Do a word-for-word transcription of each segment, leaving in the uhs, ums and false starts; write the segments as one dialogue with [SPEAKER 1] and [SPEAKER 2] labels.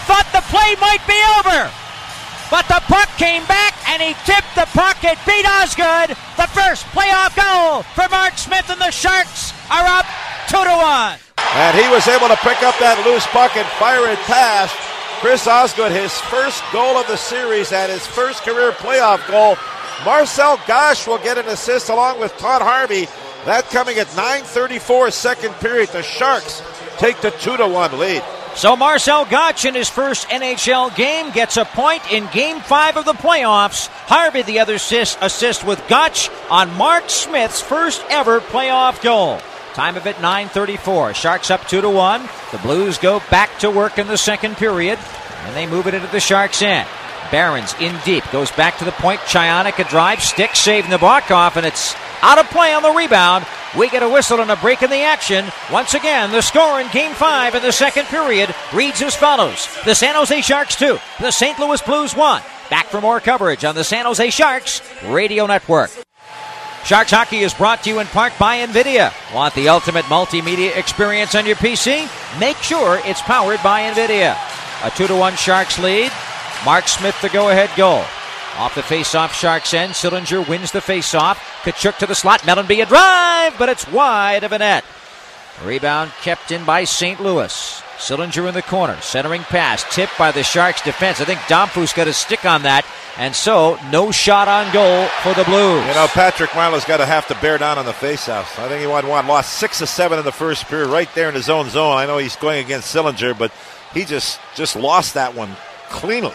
[SPEAKER 1] thought the play might be over. But the puck came back, and he tipped the puck. It beat Osgood. The first playoff goal for Mark Smith, and the Sharks are up two to one.
[SPEAKER 2] And he was able to pick up that loose puck and fire it past Chris Osgood, his first goal of the series and his first career playoff goal. Marcel Gosch will get an assist along with Todd Harvey. That coming at nine thirty-four second period. The Sharks take the two to one lead.
[SPEAKER 1] So Marcel Gosch in his first N H L game gets a point in Game five of the playoffs. Harvey the other assist, assist with Gosch on Mark Smith's first ever playoff goal. Time of it nine thirty-four. Sharks up two to one. The Blues go back to work in the second period, and they move it into the Sharks' end. Barons in deep, goes back to the point. Chionik a drive, stick save Nabokov, and it's out of play on the rebound. We get a whistle and a break in the action. Once again, the score in Game five in the second period reads as follows. The San Jose Sharks two, the Saint Louis Blues one. Back for more coverage on the San Jose Sharks Radio Network. Sharks Hockey is brought to you in part by NVIDIA. Want the ultimate multimedia experience on your P C? Make sure it's powered by NVIDIA. A two to one Sharks lead. Mark Smith the go-ahead goal. Off the face-off Sharks end. Sillinger wins the face-off. Kachuk to the slot. Mellanby a drive, but it's wide of a net. Rebound kept in by Saint Louis. Sillinger in the corner. Centering pass. Tipped by the Sharks defense. I think Domfus got a stick on that. And so, no shot on goal for the Blues.
[SPEAKER 2] You know, Patrick Marleau's got to have to bear down on the faceoffs. I think he won one. Lost six of seven in the first period right there in his own zone. I know he's going against Sillinger, but he just, just lost that one cleanly.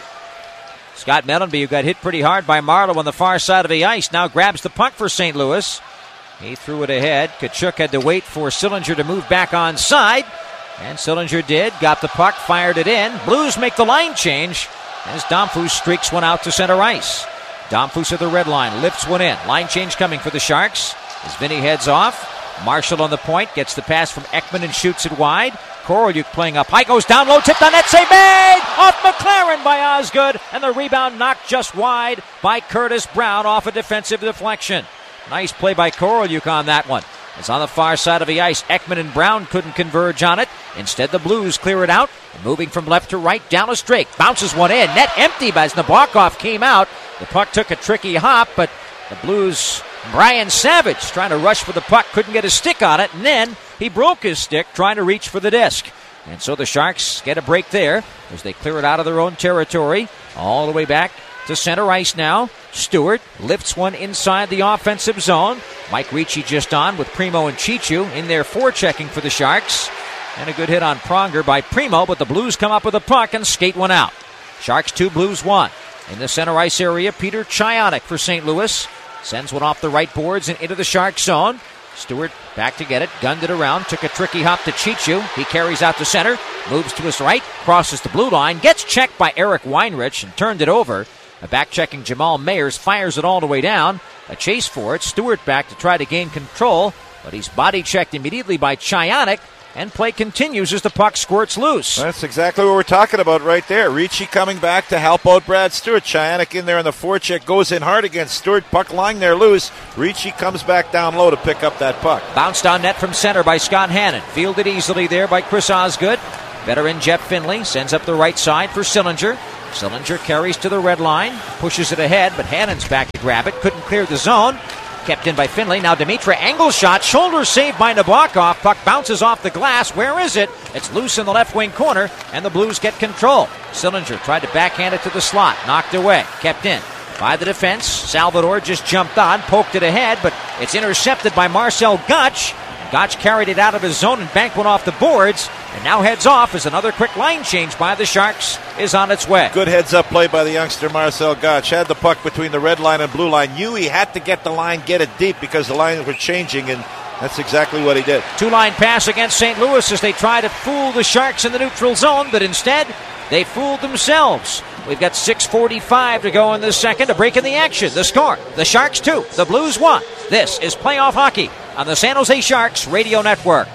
[SPEAKER 1] Scott Mellanby, who got hit pretty hard by Marleau on the far side of the ice, now grabs the puck for Saint Louis. He threw it ahead. Kachuk had to wait for Sillinger to move back onside. And Sillinger did. Got the puck, fired it in. Blues make the line change as Domfus streaks one out to center ice. Domfus at the red line, lifts one in. Line change coming for the Sharks as Vinny heads off. Marshall on the point, gets the pass from Ekman and shoots it wide. Korolyuk playing up high, goes down low, tipped on net, save made! Off McLaren by Osgood, and the rebound knocked just wide by Curtis Brown off a defensive deflection. Nice play by Korolyuk on that one. It's on the far side of the ice. Ekman and Brown couldn't converge on it. Instead, the Blues clear it out. Moving from left to right, Dallas Drake bounces one in. Net empty as Nabokov came out. The puck took a tricky hop, but the Blues, Brian Savage, trying to rush for the puck, couldn't get a stick on it, and then he broke his stick trying to reach for the disc. And so the Sharks get a break there as they clear it out of their own territory. All the way back to center ice now. Stewart lifts one inside the offensive zone. Mike Ricci just on with Primo and Chichu in there forechecking for the Sharks. And a good hit on Pronger by Primo, but the Blues come up with a puck and skate one out. Sharks two, Blues one. In the center ice area, Peter Chionik for Saint Louis. Sends one off the right boards and into the Sharks zone. Stewart back to get it, gunned it around, took a tricky hop to Chichu. He carries out to center, moves to his right, crosses the blue line, gets checked by Eric Weinrich and turned it over. A back-checking Jamal Mayers fires it all the way down. A chase for it. Stewart back to try to gain control, but he's body-checked immediately by Chionik, and play continues as the puck squirts loose.
[SPEAKER 2] That's exactly what we're talking about right there. Ricci coming back to help out Brad Stewart. Chionik in there on the forecheck, goes in hard against Stewart. Puck lying there loose. Ricci comes back down low to pick up that puck.
[SPEAKER 1] Bounced on net from center by Scott Hannon. Fielded easily there by Chris Osgood. Veteran Jeff Finley sends up the right side for Sillinger. Sillinger carries to the red line, pushes it ahead, but Hannon's back to grab it. Couldn't clear the zone. Kept in by Finley. Now Dimitra angle shot. Shoulder saved by Nabokov. Puck bounces off the glass. Where is it? It's loose in the left wing corner, and the Blues get control. Sillinger tried to backhand it to the slot. Knocked away. Kept in by the defense. Salvador just jumped on, poked it ahead, but it's intercepted by Marcel Gosch. Gosch carried it out of his zone and banked one off the boards, and now heads off as another quick line change by the Sharks is on its way.
[SPEAKER 2] Good heads-up play by the youngster Marcel Gosch. Had the puck between the red line and blue line. Knew he had to get the line, get it deep because the lines were changing, and that's exactly what he did.
[SPEAKER 1] Two-line pass against Saint Louis as they try to fool the Sharks in the neutral zone, but instead they fooled themselves. We've got six forty-five to go in the second. A break in the action. The score, the Sharks two, the Blues one. This is Playoff Hockey on the San Jose Sharks Radio Network.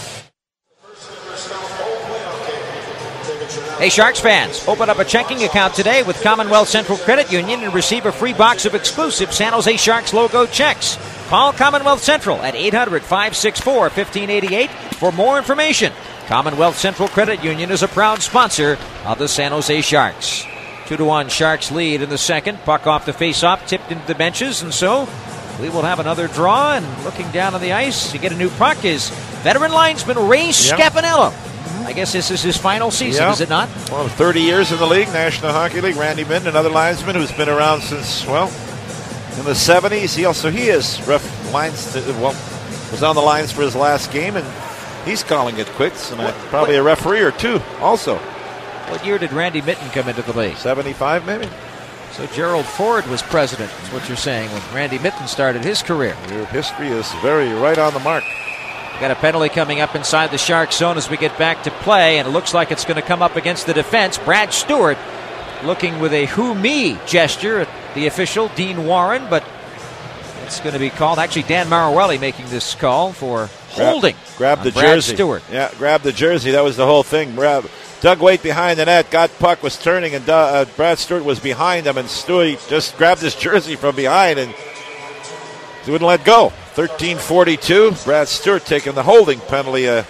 [SPEAKER 1] Hey, Sharks fans, open up a checking account today with Commonwealth Central Credit Union and receive a free box of exclusive San Jose Sharks logo checks. Call Commonwealth Central at eight hundred, five six four, one five eight eight for more information. Commonwealth Central Credit Union is a proud sponsor of the San Jose Sharks. Two to one Sharks lead in the second. Puck off the face-off, tipped into the benches, and so we will have another draw. And looking down on the ice to get a new puck is veteran linesman Ray yep. Scapanello. I guess this is his final season, yep. is it not?
[SPEAKER 2] Well, thirty years in the league, National Hockey League. Randy Minton, another linesman who's been around since, well, in the seventies. He also he is ref lines. To, well, was on the lines for his last game, and he's calling it quits. And what, probably what? a referee or two also.
[SPEAKER 1] What year did Randy Minton come into the league?
[SPEAKER 2] seventy-five, maybe.
[SPEAKER 1] So Gerald Ford was president, is what you're saying, when Randy Minton started his career.
[SPEAKER 2] Your history is very right on the mark.
[SPEAKER 1] Got a penalty coming up inside the Shark zone as we get back to play, and it looks like it's going to come up against the defense. Brad Stewart looking with a who me gesture at the official, Dean Warren, but it's going to be called. Actually, Dan Maruelli making this call for holding.
[SPEAKER 2] Grab, grab the
[SPEAKER 1] Brad
[SPEAKER 2] jersey.
[SPEAKER 1] Stewart.
[SPEAKER 2] Yeah, grab the jersey. That was the whole thing. Grab, Doug Waite behind the net, got puck, was turning, and uh, Brad Stewart was behind him, and Stewart just grabbed his jersey from behind and he wouldn't let go. thirteen forty-two. Brad Stewart taking the holding penalty. Uh,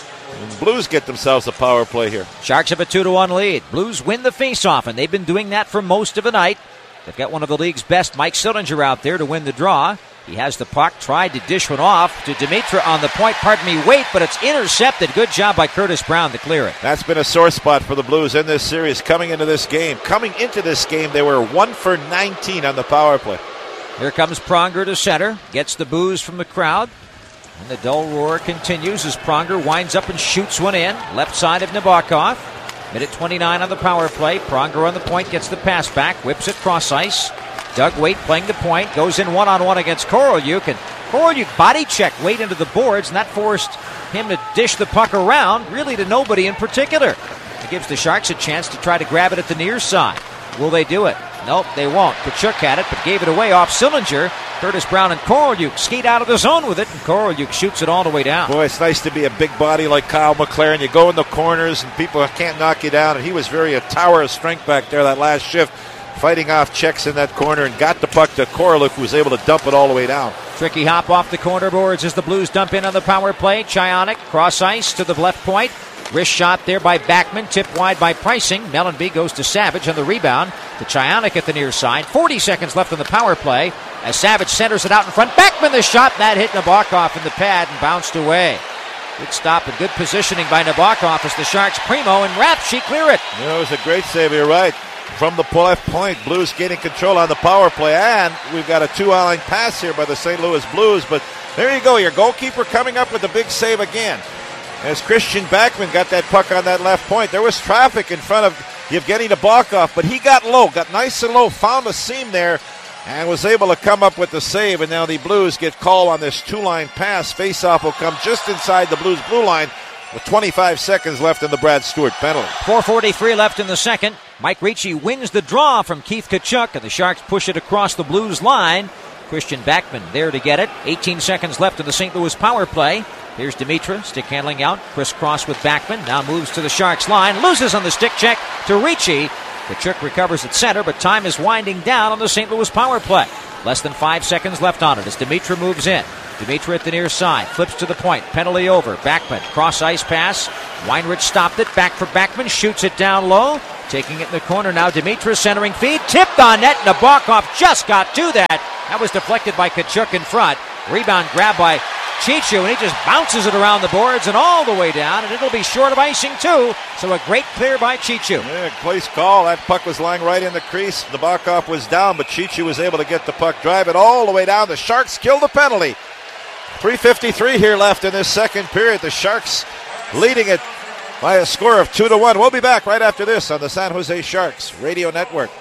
[SPEAKER 2] and Blues get themselves a power play here.
[SPEAKER 1] Sharks have a two to one lead. Blues win the faceoff, and they've been doing that for most of the night. They've got one of the league's best, Mike Sillinger, out there to win the draw. He has the puck, tried to dish one off to Dimitra on the point, pardon me, Waite, but it's intercepted. Good job by Curtis Brown to clear it.
[SPEAKER 2] That's been a sore spot for the Blues in this series coming into this game. Coming into this game, they were one for nineteen on the power play.
[SPEAKER 1] Here comes Pronger to center, gets the boos from the crowd, and the dull roar continues as Pronger winds up and shoots one in, left side of Nabokov. Minute twenty-nine on the power play. Pronger on the point, gets the pass back, whips it cross ice. Doug Waite playing the point, goes in one-on-one against Korolyuk, and Korolyuk body checked Waite into the boards, and that forced him to dish the puck around, really to nobody in particular. It gives the Sharks a chance to try to grab it at the near side. Will they do it? Nope, they won't. Tkachuk had it, but gave it away off Sillinger. Curtis Brown and Korolyuk skate out of the zone with it, and Korolyuk shoots it all the way down.
[SPEAKER 2] Boy, it's nice to be a big body like Kyle McLaren. You go in the corners, and people can't knock you down, and he was very a tower of strength back there that last shift, fighting off checks in that corner, and got the puck to Korolyuk, who was able to dump it all the way down.
[SPEAKER 1] Tricky hop off the corner boards as the Blues dump in on the power play. Chionik, cross ice to the left point. Wrist shot there by Backman, tipped wide by Pricing. Mellenby goes to Savage on the rebound. To Chionik at the near side. forty seconds left on the power play as Savage centers it out in front. Backman the shot, and that hit Nabokov in the pad and bounced away. Good stop and good positioning by Nabokov as the Sharks primo and Rapchi clear it.
[SPEAKER 2] You know, it was a great save, you're right. From the left point, Blues gaining control on the power play, and we've got a two-line pass here by the Saint Louis Blues, but there you go, your goalkeeper coming up with a big save again. As Christian Backman got that puck on that left point, there was traffic in front of Yevgeny Nabokov, but he got low, got nice and low, found a seam there, and was able to come up with the save, and now the Blues get called on this two-line pass. Face-off will come just inside the Blues blue line with twenty-five seconds left in the Brad Stewart penalty.
[SPEAKER 1] four forty-three left in the second. Mike Ricci wins the draw from Keith Tkachuk, and the Sharks push it across the Blues line. Christian Backman there to get it. eighteen seconds left in the Saint Louis power play. Here's Dimitra, stick handling out, crisscross with Backman, now moves to the Sharks line, loses on the stick check to Ricci. Tkachuk recovers at center, but time is winding down on the Saint Louis power play. Less than five seconds left on it as Dimitra moves in. Dimitra at the near side, flips to the point, penalty over. Backman, cross ice pass. Weinrich stopped it, back for Backman, shoots it down low. Taking it in the corner now, Dimitra centering feed, tipped on net, Nabokov just got to that. That was deflected by Tkachuk in front. Rebound grabbed by Chichu, and he just bounces it around the boards and all the way down, and it'll be short of icing too. So a great clear by Chichu.
[SPEAKER 2] Yeah, place call. That puck was lying right in the crease. Nabokov was down, but Chichu was able to get the puck, drive it all the way down. The Sharks kill the penalty. three fifty-three here left in this second period. The Sharks leading it by a score of two to one. We'll be back right after this on the San Jose Sharks Radio Network.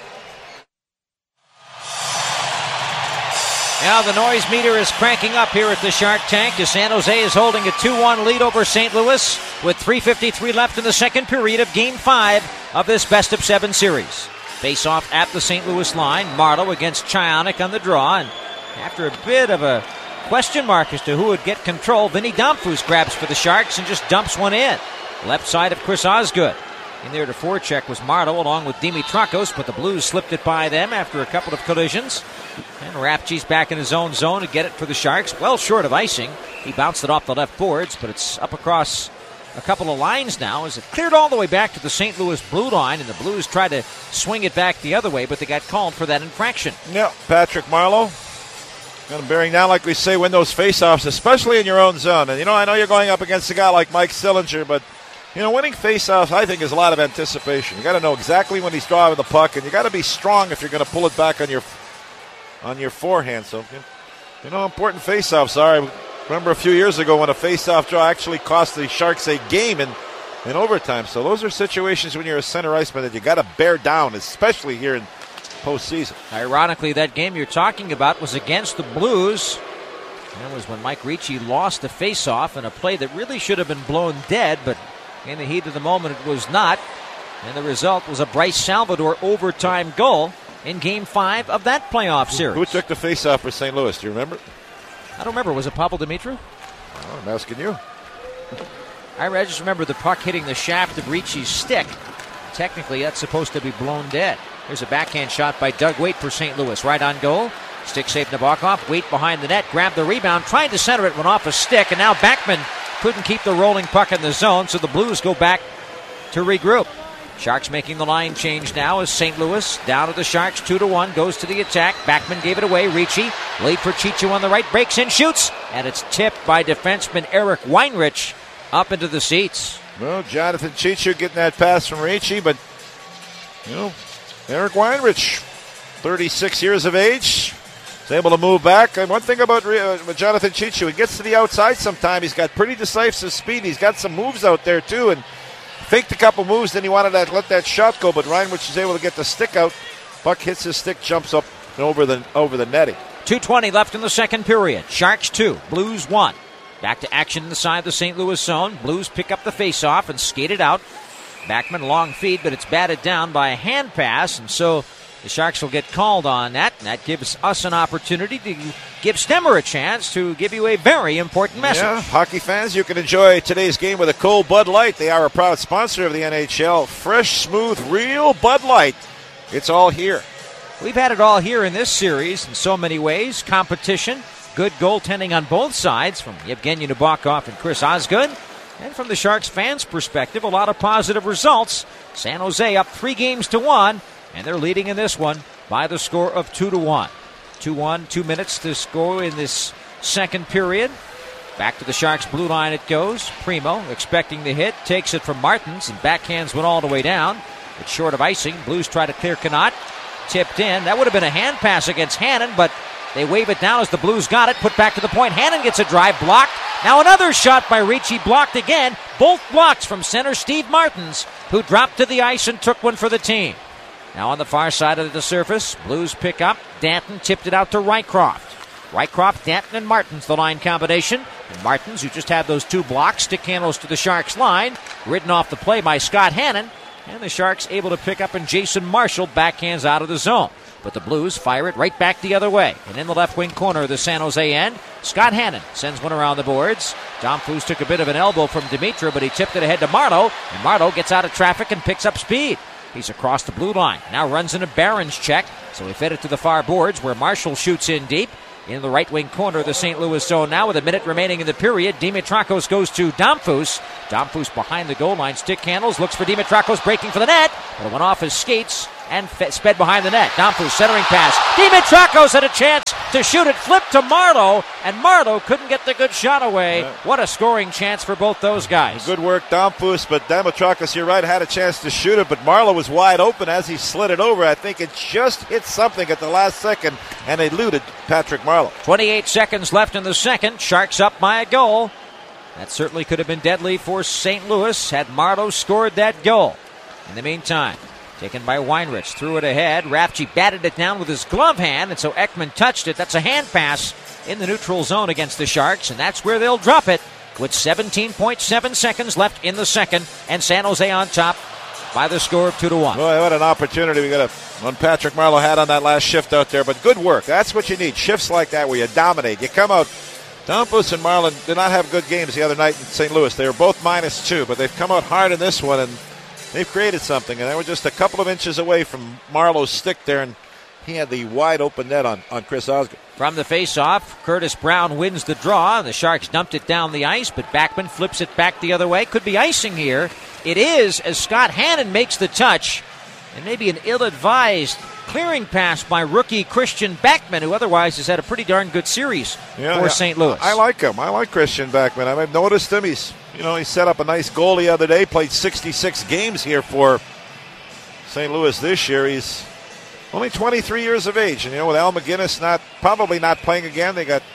[SPEAKER 1] Now the noise meter is cranking up here at the Shark Tank as San Jose is holding a two one lead over Saint Louis with three fifty-three left in the second period of Game five of this best of seven series. Face off at the Saint Louis line. Marleau against Chionik on the draw, and after a bit of a question mark as to who would get control, Vinny Damphus grabs for the Sharks and just dumps one in. Left side of Chris Osgood. In there to forecheck was Marleau along with Dimitrakos, but the Blues slipped it by them after a couple of collisions. And Rapchi's back in his own zone to get it for the Sharks. Well short of icing. He bounced it off the left boards, but it's up across a couple of lines now as it cleared all the way back to the Saint Louis blue line, and the Blues tried to swing it back the other way, but they got called for that infraction.
[SPEAKER 2] Yeah, Patrick Marleau. Got him bearing down, like we say, win those faceoffs, especially in your own zone. And, you know, I know you're going up against a guy like Mike Sillinger, but, you know, winning faceoffs, I think, is a lot of anticipation. You got to know exactly when he's driving the puck, and you got to be strong if you're going to pull it back on your on your forehand. So, you know, important faceoffs are. I remember a few years ago when a faceoff draw actually cost the Sharks a game in, in overtime. So those are situations when you're a center iceman that you got to bear down, especially here in postseason.
[SPEAKER 1] Ironically, that game you're talking about was against the Blues. That was when Mike Ricci lost the faceoff in a play that really should have been blown dead, but in the heat of the moment it was not. And the result was a Bryce Salvador overtime goal in Game five of that playoff series.
[SPEAKER 2] Who took the faceoff for Saint Louis? Do you remember?
[SPEAKER 1] I don't remember. Was it Pavel Dimitru?
[SPEAKER 2] Oh, I'm asking you.
[SPEAKER 1] I just remember the puck hitting the shaft of Ricci's stick. Technically, that's supposed to be blown dead. There's a backhand shot by Doug Weight for Saint Louis. Right on goal. Stick safe Nabokov. Weight behind the net. Grabbed the rebound. Trying to center it. Went off a stick. And now Backman couldn't keep the rolling puck in the zone. So the Blues go back to regroup. Sharks making the line change now as Saint Louis down to the Sharks. two to one. Goes to the attack. Backman gave it away. Ricci. Late for Chicho on the right. Breaks in. Shoots. And it's tipped by defenseman Eric Weinrich up into the seats.
[SPEAKER 2] Well, Jonathan Chicho getting that pass from Ricci, but, you know, Eric Weinrich, thirty-six years of age, is able to move back. And one thing about uh, Jonathan Chicho, he gets to the outside sometime. He's got pretty decisive speed. He's got some moves out there, too, and faked a couple moves, then he wanted to let that shot go, but Weinrich is able to get the stick out. Puck hits his stick, jumps up and over the, over the netting.
[SPEAKER 1] two twenty left in the second period. Sharks two, Blues one. Back to action inside the Saint Louis zone. Blues pick up the faceoff and skate it out. Backman long feed, but it's batted down by a hand pass, and so the Sharks will get called on that, and that gives us an opportunity to give Stemmer a chance to give you a very important message.
[SPEAKER 2] Yeah, hockey fans, you can enjoy today's game with a cold Bud Light. They are a proud sponsor of the N H L. Fresh, smooth, real Bud Light. It's all here.
[SPEAKER 1] We've had it all here in this series in so many ways. Competition, good goaltending on both sides from Yevgeny Nabokov and Chris Osgood. And from the Sharks fans' perspective, a lot of positive results. San Jose up three games to one, and they're leading in this one by the score of two to one. two one, two minutes to score in this second period. Back to the Sharks' blue line it goes. Primo expecting the hit, takes it from Martins, and backhands went all the way down. It's short of icing. Blues try to clear Connaught. Tipped in. That would have been a hand pass against Hannon, but they wave it down as the Blues got it. Put back to the point. Hannon gets a drive, blocked. Now another shot by Ricci, blocked again. Both blocks from center Steve Martins, who dropped to the ice and took one for the team. Now on the far side of the surface, Blues pick up. Danton tipped it out to Rycroft. Rycroft, Danton, and Martins, the line combination. And Martins, who just had those two blocks, stick handles to the Sharks line. Ridden off the play by Scott Hannon. And the Sharks able to pick up, and Jason Marshall backhands out of the zone. But the Blues fire it right back the other way. And in the left wing corner of the San Jose end, Scott Hannon sends one around the boards. Domfus took a bit of an elbow from Dimitra, but he tipped it ahead to Marleau. And Marleau gets out of traffic and picks up speed. He's across the blue line. Now runs in a Barron's check. So he fed it to the far boards where Marshall shoots in deep. In the right wing corner of the Saint Louis zone now with a minute remaining in the period. Dimitrakos goes to Domfus. Domfus behind the goal line. Stick handles. Looks for Dimitrakos breaking for the net. But it went off his skates and fe- sped behind the net. Domfus centering pass. Dimitrakos had a chance to shoot it. Flipped to Marleau. And Marleau couldn't get the good shot away. Yeah. What a scoring chance for both those guys.
[SPEAKER 2] Good work, Domfus. But Dimitrakos, you're right, had a chance to shoot it. But Marleau was wide open as he slid it over. I think it just hit something at the last second and eluded Patrick Marleau.
[SPEAKER 1] twenty-eight seconds left in the second. Sharks up by a goal. That certainly could have been deadly for Saint Louis had Marleau scored that goal. In the meantime, taken by Weinrich, threw it ahead. Rafchi batted it down with his glove hand, and so Ekman touched it. That's a hand pass in the neutral zone against the Sharks, and that's where they'll drop it with seventeen point seven seconds left in the second, and San Jose on top by the score of two to one.
[SPEAKER 2] Boy, what an opportunity we got a, when Patrick Marleau had on that last shift out there. But good work. That's what you need. Shifts like that where you dominate. You come out. Domfus and Marlin did not have good games the other night in Saint Louis. They were both minus two, but they've come out hard in this one, and they've created something. And they were just a couple of inches away from Marleau's stick there, and he had the wide open net on, on Chris Osgood.
[SPEAKER 1] From the face-off, Curtis Brown wins the draw. The Sharks dumped it down the ice, but Backman flips it back the other way. Could be icing here. It is, as Scott Hannon makes the touch. And maybe an ill-advised clearing pass by rookie Christian Backman, who otherwise has had a pretty darn good series
[SPEAKER 2] yeah,
[SPEAKER 1] for
[SPEAKER 2] yeah.
[SPEAKER 1] Saint Louis.
[SPEAKER 2] I like him. I like Christian Backman. I've noticed him. He's, you know, he set up a nice goal the other day. Played sixty-six games here for Saint Louis this year. He's only twenty-three years of age, and you know, with Al McGinnis not probably not playing again, they got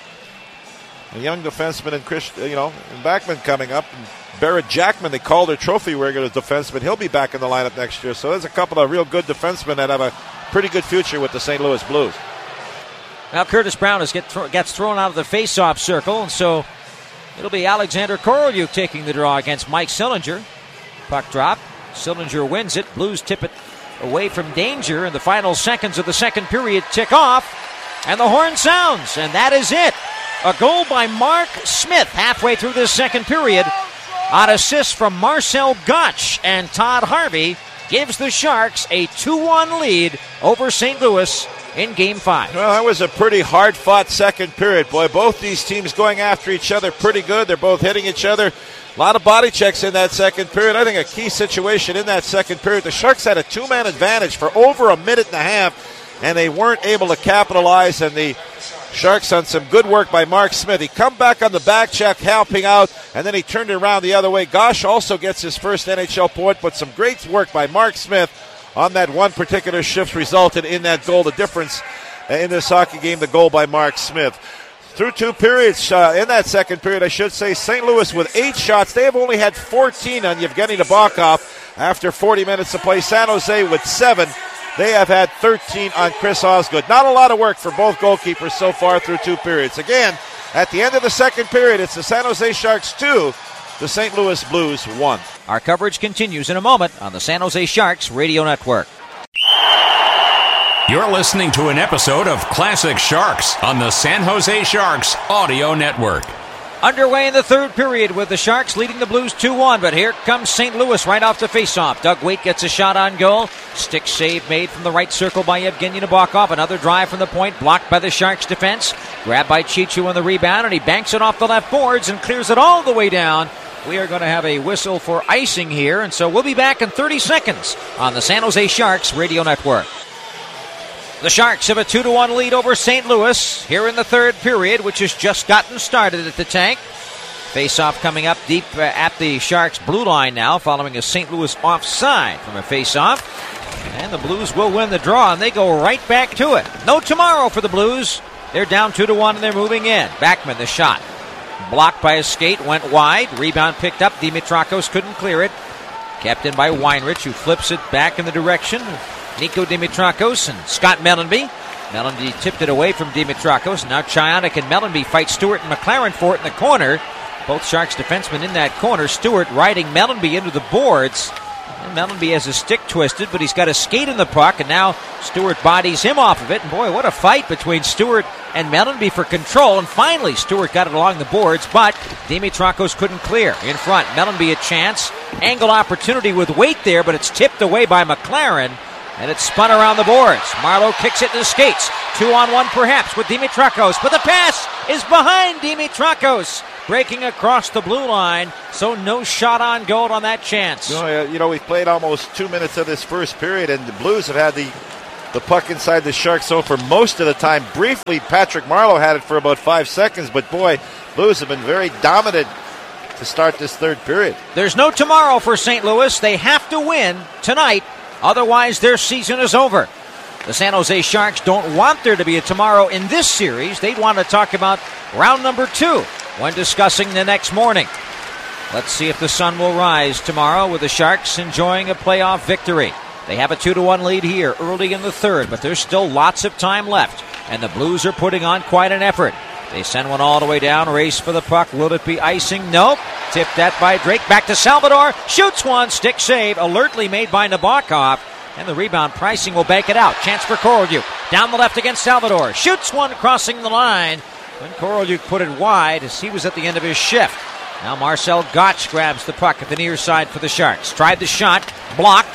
[SPEAKER 2] a young defenseman and Chris, you know, and Backman coming up. And Barrett Jackman, the Calder Trophy regular defenseman, he'll be back in the lineup next year. So there's a couple of real good defensemen that have a pretty good future with the Saint Louis Blues.
[SPEAKER 1] Now Curtis Brown is get th- gets thrown out of the face-off circle, and so it'll be Alexander Korolyuk taking the draw against Mike Sillinger. Puck drop. Sillinger wins it. Blues tip it away from danger, and the final seconds of the second period tick off, and the horn sounds, and that is it. A goal by Mark Smith halfway through this second period on assist from Marcel Gotch, and Todd Harvey gives the Sharks a two one lead over Saint Louis in Game five.
[SPEAKER 2] Well, that was a pretty hard-fought second period. Boy, both these teams going after each other pretty good. They're both hitting each other. A lot of body checks in that second period. I think a key situation in that second period. The Sharks had a two-man advantage for over a minute and a half, and they weren't able to capitalize, and the Sharks on some good work by Mark Smith. He come back on the back check, helping out, and then he turned it around the other way. Gosh also gets his first N H L point, but some great work by Mark Smith on that one particular shift resulted in that goal. The difference in this hockey game, the goal by Mark Smith. Through two periods, uh, in that second period, I should say, Saint Louis with eight shots. They have only had fourteen on Yevgeny Nabokov after forty minutes of play. San Jose with seven. They have had thirteen on Chris Osgood. Not a lot of work for both goalkeepers so far through two periods. Again, at the end of the second period, it's the San Jose Sharks two, the Saint Louis Blues one.
[SPEAKER 1] Our coverage continues in a moment on the San Jose Sharks Radio Network.
[SPEAKER 3] You're listening to an episode of Classic Sharks on the San Jose Sharks Audio Network.
[SPEAKER 1] Underway in the third period with the Sharks leading the Blues two one, but here comes Saint Louis right off the faceoff. Doug Weight gets a shot on goal. Stick save made from the right circle by Yevgeny Nabokov. Another drive from the point, blocked by the Sharks defense. Grabbed by Chichu on the rebound, and he banks it off the left boards and clears it all the way down. We are going to have a whistle for icing here, and so we'll be back in thirty seconds on the San Jose Sharks Radio Network. The Sharks have a two to one lead over Saint Louis here in the third period, which has just gotten started at the tank. Face-off coming up deep uh, at the Sharks' blue line now, following a Saint Louis offside from a face-off. And the Blues will win the draw, and they go right back to it. No tomorrow for the Blues. They're down two to one, and they're moving in. Backman, the shot. Blocked by a skate, went wide. Rebound picked up. Dimitrakos couldn't clear it. Kept in by Weinrich, who flips it back in the direction Nico Dimitrakos and Scott Mellanby. Mellanby tipped it away from Dimitrakos. Now Chionik and Mellanby fight Stewart and McLaren for it in the corner. Both Sharks defensemen in that corner. Stewart riding Mellanby into the boards. And Mellanby has his stick twisted, but he's got a skate in the puck, and now Stewart bodies him off of it. And boy, what a fight between Stewart and Mellanby for control. And finally, Stewart got it along the boards, but Dimitrakos couldn't clear. In front, Mellanby a chance. Angle opportunity with Weight there, but it's tipped away by McLaren. And it's spun around the boards. Marleau kicks it in the skates. Two on one perhaps with Dimitrakos. But the pass is behind Dimitrakos. Breaking across the blue line. So no shot on goal on that chance.
[SPEAKER 2] You know, you know, we've played almost two minutes of this first period, and the Blues have had the, the puck inside the Sharks zone for most of the time. Briefly, Patrick Marleau had it for about five seconds. But boy, Blues have been very dominant to start this third period.
[SPEAKER 1] There's no tomorrow for Saint Louis. They have to win tonight. Otherwise, their season is over. The San Jose Sharks don't want there to be a tomorrow in this series. They'd want to talk about round number two when discussing the next morning. Let's see if the sun will rise tomorrow with the Sharks enjoying a playoff victory. They have a two to one lead here early in the third, but there's still lots of time left, and the Blues are putting on quite an effort. They send one all the way down, race for the puck. Will it be icing? Nope. Tipped that by Drake. Back to Salvador. Shoots one. Stick save. Alertly made by Nabokov. And the rebound, Pricing will bank it out. Chance for Korolyuk. Down the left against Salvador. Shoots one crossing the line. When Korolyuk put it wide as he was at the end of his shift. Now Marcel Gotch grabs the puck at the near side for the Sharks. Tried the shot. Blocked.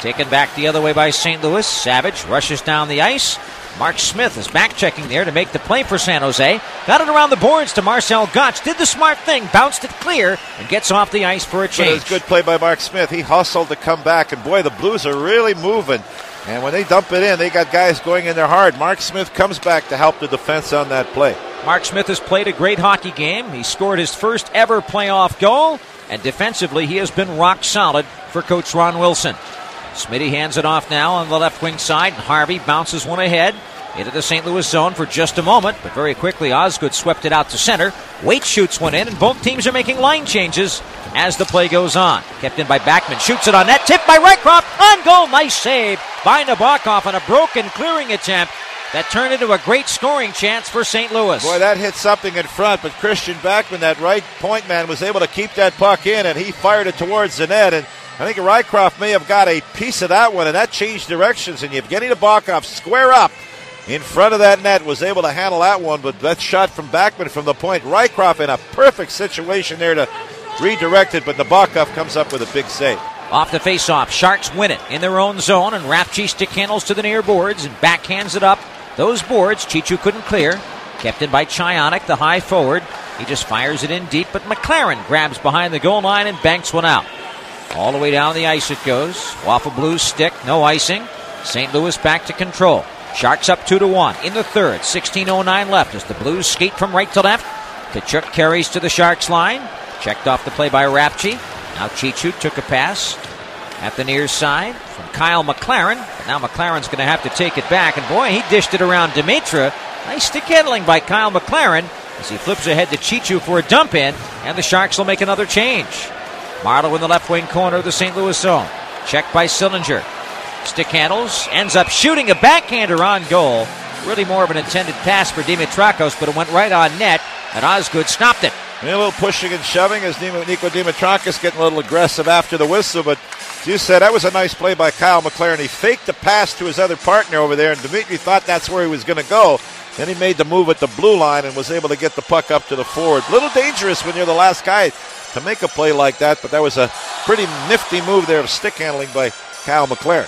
[SPEAKER 1] Taken back the other way by Saint Louis. Savage rushes down the ice. Mark Smith is back checking there to make the play for San Jose. Got it around the boards to Marcel Gottsch. Did the smart thing, bounced it clear, and gets off the ice for a change.
[SPEAKER 2] But it was good play by Mark Smith. He hustled to come back, and boy, the Blues are really moving. And when they dump it in, they got guys going in there hard. Mark Smith comes back to help the defense on that play.
[SPEAKER 1] Mark Smith has played a great hockey game. He scored his first ever playoff goal, and defensively he has been rock solid for Coach Ron Wilson. Smitty hands it off now on the left wing side, and Harvey bounces one ahead into the Saint Louis zone for just a moment, but very quickly Osgood swept it out to center. Waite shoots one in, and both teams are making line changes as the play goes on. Kept in by Backman, shoots it on net, tipped by Rycroft, on goal, nice save by Nabokov on a broken clearing attempt that turned into a great scoring chance for Saint Louis.
[SPEAKER 2] Boy, that hit something in front, but Christian Backman, that right point man, was able to keep that puck in, and he fired it towards the net, and I think Rycroft may have got a piece of that one, and that changed directions, and Evgeny Nabokov square up in front of that net, was able to handle that one, but that shot from Backman from the point. Rycroft in a perfect situation there to redirect it, but Nabokov comes up with a big save.
[SPEAKER 1] Off the face-off, Sharks win it in their own zone, and Rapchi stick handles to the near boards and backhands it up. Those boards, Chichu couldn't clear. Kept in by Chionik, the high forward. He just fires it in deep, but McLaren grabs behind the goal line and banks one out. All the way down the ice it goes. Off a Blues stick, no icing. Saint Louis back to control. Sharks up two to one in the third. sixteen oh nine left as the Blues skate from right to left. Tkachuk carries to the Sharks line. Checked off the play by Rapchi. Now Chichu took a pass at the near side from Kyle McLaren. But now McLaren's going to have to take it back. And boy, he dished it around Dimitra. Nice stick handling by Kyle McLaren as he flips ahead to Chichu for a dump in. And the Sharks will make another change. Marleau in the left wing corner of the Saint Louis zone. Checked by Sillinger. Stick handles, ends up shooting a backhander on goal. Really more of an intended pass for Dimitrakos, but it went right on net, and Osgood stopped it.
[SPEAKER 2] And a little pushing and shoving as Nico Dimitrakis getting a little aggressive after the whistle, but as you said, that was a nice play by Kyle McLaren. He faked the pass to his other partner over there, and Dimitri thought that's where he was going to go. Then he made the move at the blue line and was able to get the puck up to the forward. A little dangerous when you're the last guy to make a play like that, but that was a pretty nifty move there of stick handling by Kyle McLaren.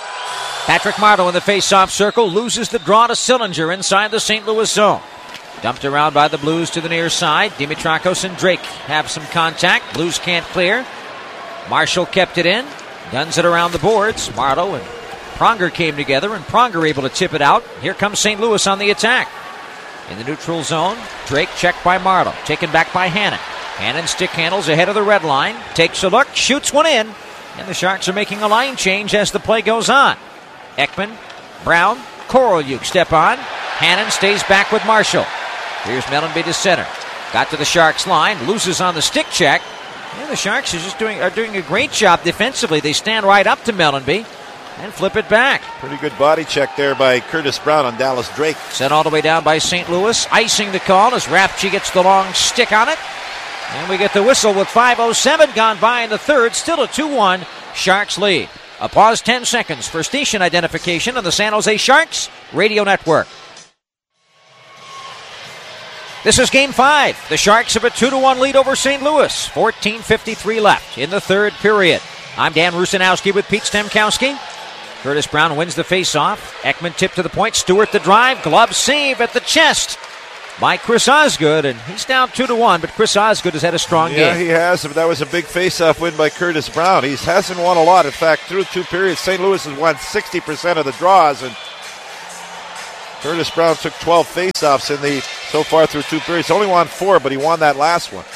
[SPEAKER 1] Patrick Marleau in the face-off circle loses the draw to Sillinger inside the Saint Louis zone. Dumped around by the Blues to the near side. Dimitrakos and Drake have some contact. Blues can't clear. Marshall kept it in. Guns it around the boards. Marleau and Pronger came together, and Pronger able to tip it out. Here comes Saint Louis on the attack. In the neutral zone, Drake checked by Marleau. Taken back by Hannon. Hannon stick handles ahead of the red line. Takes a look, shoots one in. And the Sharks are making a line change as the play goes on. Ekman, Brown, Korolyuk step on. Hannon stays back with Marshall. Here's Mellenby to center. Got to the Sharks line, loses on the stick check. And the Sharks are just doing are doing a great job defensively. They stand right up to Mellenby and flip it back.
[SPEAKER 2] Pretty good body check there by Curtis Brown on Dallas Drake.
[SPEAKER 1] Sent all the way down by Saint Louis. Icing the call as Rapchi gets the long stick on it. And we get the whistle with five oh seven gone by in the third. Still a two one Sharks lead. A pause ten seconds for station identification on the San Jose Sharks Radio Network. This is Game five. The Sharks have a two to one lead over Saint Louis. fourteen fifty-three left in the third period. I'm Dan Rusanowski with Pete Stemkowski. Curtis Brown wins the faceoff. Ekman tipped to the point. Stewart the drive. Glove save at the chest by Chris Osgood, and he's down two to one, but Chris Osgood has had a strong
[SPEAKER 2] yeah,
[SPEAKER 1] game.
[SPEAKER 2] Yeah, he has. That was a big face-off win by Curtis Brown. He hasn't won a lot. In fact, through two periods, Saint Louis has won sixty percent of the draws, and Curtis Brown took twelve face-offs in the so far through two periods. Only won four, but he won that last one.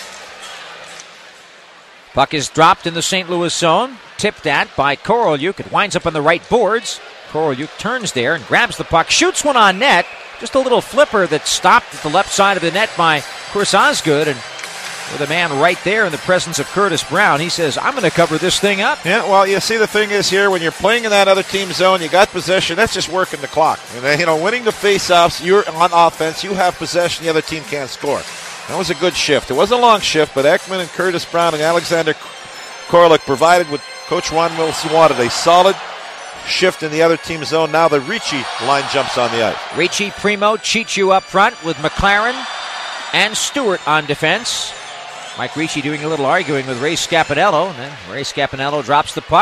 [SPEAKER 1] Puck is dropped in the Saint Louis zone, tipped at by Korolyuk. It winds up on the right boards. Korolyuk turns there and grabs the puck, shoots one on net. Just a little flipper that stopped at the left side of the net by Chris Osgood, and with a man right there in the presence of Curtis Brown, he says, I'm going to cover this thing up.
[SPEAKER 2] Yeah, well, you see, the thing is here, when you're playing in that other team's zone, you got possession, that's just working the clock. And, you know, winning the face-offs, you're on offense, you have possession, the other team can't score. That was a good shift. It wasn't a long shift, but Ekman and Curtis Brown and Alexander Korolyuk provided what Coach Ron Wilson wanted, a solid shift in the other team's zone. Now the Ricci line jumps on the ice.
[SPEAKER 1] Ricci, Primo, Chichu up front with McLaren and Stewart on defense. Mike Ricci doing a little arguing with Ray Scapanello, and then Ray Scapanello drops the puck.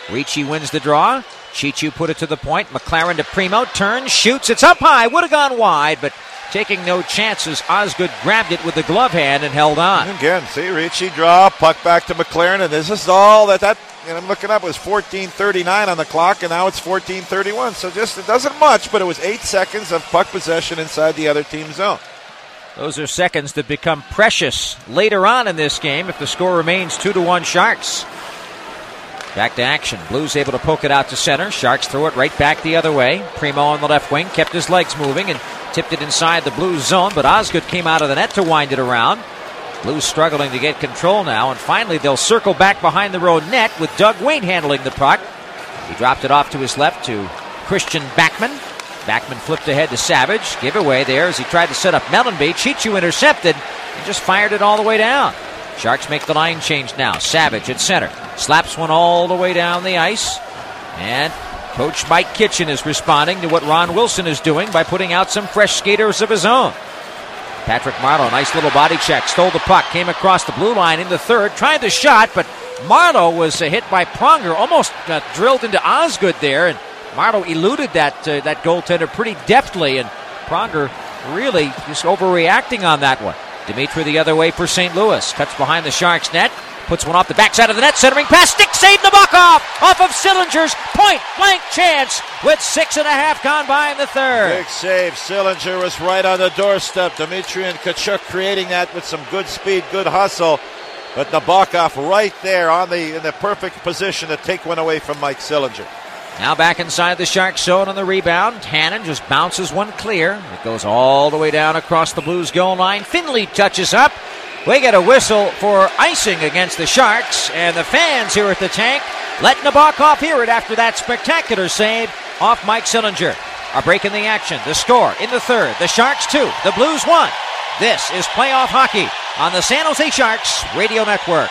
[SPEAKER 1] Ricci wins the draw. Chichu put it to the point. McLaren to Primo. Turns, shoots. It's up high. Would have gone wide, but taking no chances. Osgood grabbed it with the glove hand and held on.
[SPEAKER 2] Again, see, Ricci draw, puck back to McLaren, and this is all that that. And I'm looking up, it was fourteen thirty-nine on the clock, and now it's fourteen thirty-one. So just, it doesn't much, but it was eight seconds of puck possession inside the other team's zone.
[SPEAKER 1] Those are seconds that become precious later on in this game if the score remains two to one Sharks. Back to action. Blues able to poke it out to center. Sharks throw it right back the other way. Primo on the left wing kept his legs moving and tipped it inside the Blues zone, but Osgood came out of the net to wind it around. Blues struggling to get control now, and finally they'll circle back behind the road net with Doug Weight handling the puck. He dropped it off to his left to Christian Backman. Backman flipped ahead to Savage. Giveaway there as he tried to set up Mellanby. Chichu intercepted and just fired it all the way down. Sharks make the line change now. Savage at center. Slaps one all the way down the ice. And Coach Mike Kitchen is responding to what Ron Wilson is doing by putting out some fresh skaters of his own. Patrick Marleau, nice little body check, stole the puck, came across the blue line in the third, tried the shot, but Marleau was uh, hit by Pronger, almost uh, drilled into Osgood there, and Marleau eluded that uh, that goaltender pretty deftly, and Pronger really just overreacting on that one. Dimitri the other way for Saint Louis, cuts behind the Sharks net, puts one off the backside of the net, centering pass, stick save the buck off, off of Sillinger's point-blank chance with six and a half gone by in the third.
[SPEAKER 2] Big save. Sillinger was right on the doorstep. Dimitri and Tkachuk creating that with some good speed, good hustle. But Nabokov right there on the in the perfect position to take one away from Mike Sillinger.
[SPEAKER 1] Now back inside the Sharks zone on the rebound. Hannon just bounces one clear. It goes all the way down across the Blues goal line. Finley touches up. We get a whistle for icing against the Sharks, and the fans here at the tank let Nabokov hear it after that spectacular save off Mike Sillinger. A break in the action. The score in the third. The Sharks two. The Blues one. This is playoff hockey on the San Jose Sharks Radio Network.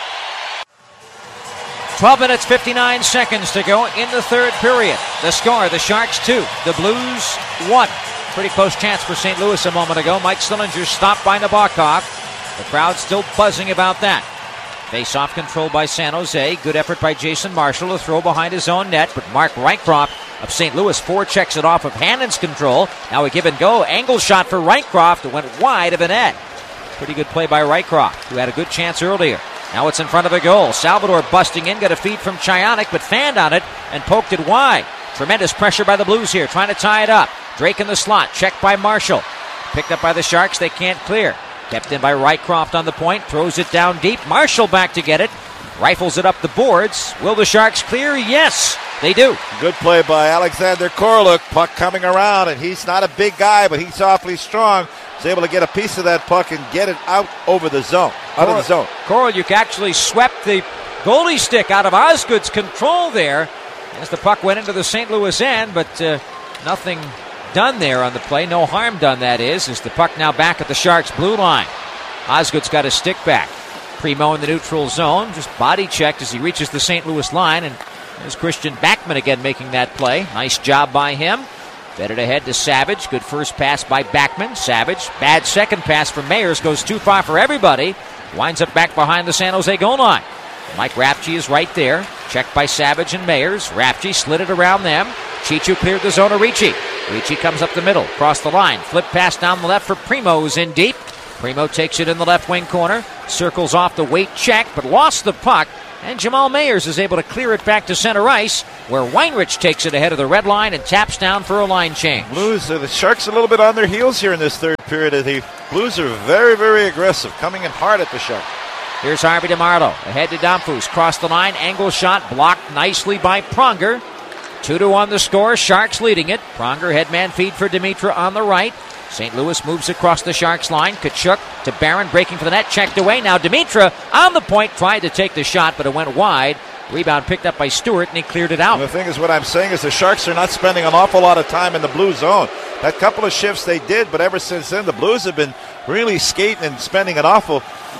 [SPEAKER 1] twelve minutes, fifty-nine seconds to go in the third period. The score, the Sharks two. The Blues one. Pretty close chance for Saint Louis a moment ago. Mike Sillinger stopped by Nabokov. The crowd still buzzing about that. Face-off controlled by San Jose. Good effort by Jason Marshall to throw behind his own net, but Mark Rycroft of Saint Louis forechecks it off of Hannon's control. Now a give and go. Angle shot for Rycroft. It went wide of the net. Pretty good play by Rycroft, who had a good chance earlier. Now it's in front of a goal. Salvador busting in, got a feed from Chionik, but fanned on it and poked it wide. Tremendous pressure by the Blues here, trying to tie it up. Drake in the slot, checked by Marshall. Picked up by the Sharks, they can't clear. Kept in by Rycroft on the point, throws it down deep. Marshall back to get it. Rifles it up the boards. Will the Sharks clear? Yes, they do.
[SPEAKER 2] Good play by Alexander Koroluk. Puck coming around, and he's not a big guy, but he's awfully strong. He's able to get a piece of that puck and get it out over the zone, out
[SPEAKER 1] Kor-
[SPEAKER 2] of the zone.
[SPEAKER 1] Koroluk actually swept the goalie stick out of Osgood's control there as the puck went into the Saint Louis end, but uh, nothing done there on the play. No harm done, that is, as the puck now back at the Sharks' blue line. Osgood's got his stick back. Primo in the neutral zone, just body checked as he reaches the Saint Louis line, and there's Christian Backman again making that play. Nice job by him. Fed it ahead to Savage. Good first pass by Backman. Savage. Bad second pass from Mayers. Goes too far for everybody. Winds up back behind the San Jose goal line. Mike Rapchi is right there. Checked by Savage and Mayers. Rapchi slid it around them. Chichu cleared the zone of Ricci. Ricci comes up the middle. Across the line. Flip pass down the left for Primo, who's in deep. Primo takes it in the left wing corner. Circles off the Weight check, but lost the puck. And Jamal Mayers is able to clear it back to center ice, where Weinrich takes it ahead of the red line and taps down for a line change.
[SPEAKER 2] Blues, uh, the Sharks a little bit on their heels here in this third period. The Blues are very, very aggressive, coming in hard at the Sharks.
[SPEAKER 1] Here's Harvey DeMarlo, ahead to Domfus, cross the line, angle shot, blocked nicely by Pronger. two to one the score, Sharks leading it. Pronger headman feed for Dimitra on the right. Saint Louis moves across the Sharks line. Tkachuk to Barron, breaking for the net, checked away. Now Dimitra on the point, tried to take the shot, but it went wide. Rebound picked up by Stewart, and he cleared it out.
[SPEAKER 2] And the thing is, what I'm saying is the Sharks are not spending an awful lot of time in the blue zone. That couple of shifts they did, but ever since then, the Blues have been really skating and spending an awful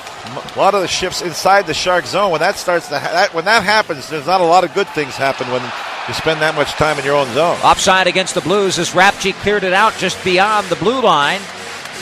[SPEAKER 2] a lot of the shifts inside the Shark zone. When that starts to ha- that, when that happens, there's not a lot of good things happen when you spend that much time in your own zone.
[SPEAKER 1] Offside against the Blues as Rapchi cleared it out just beyond the blue line.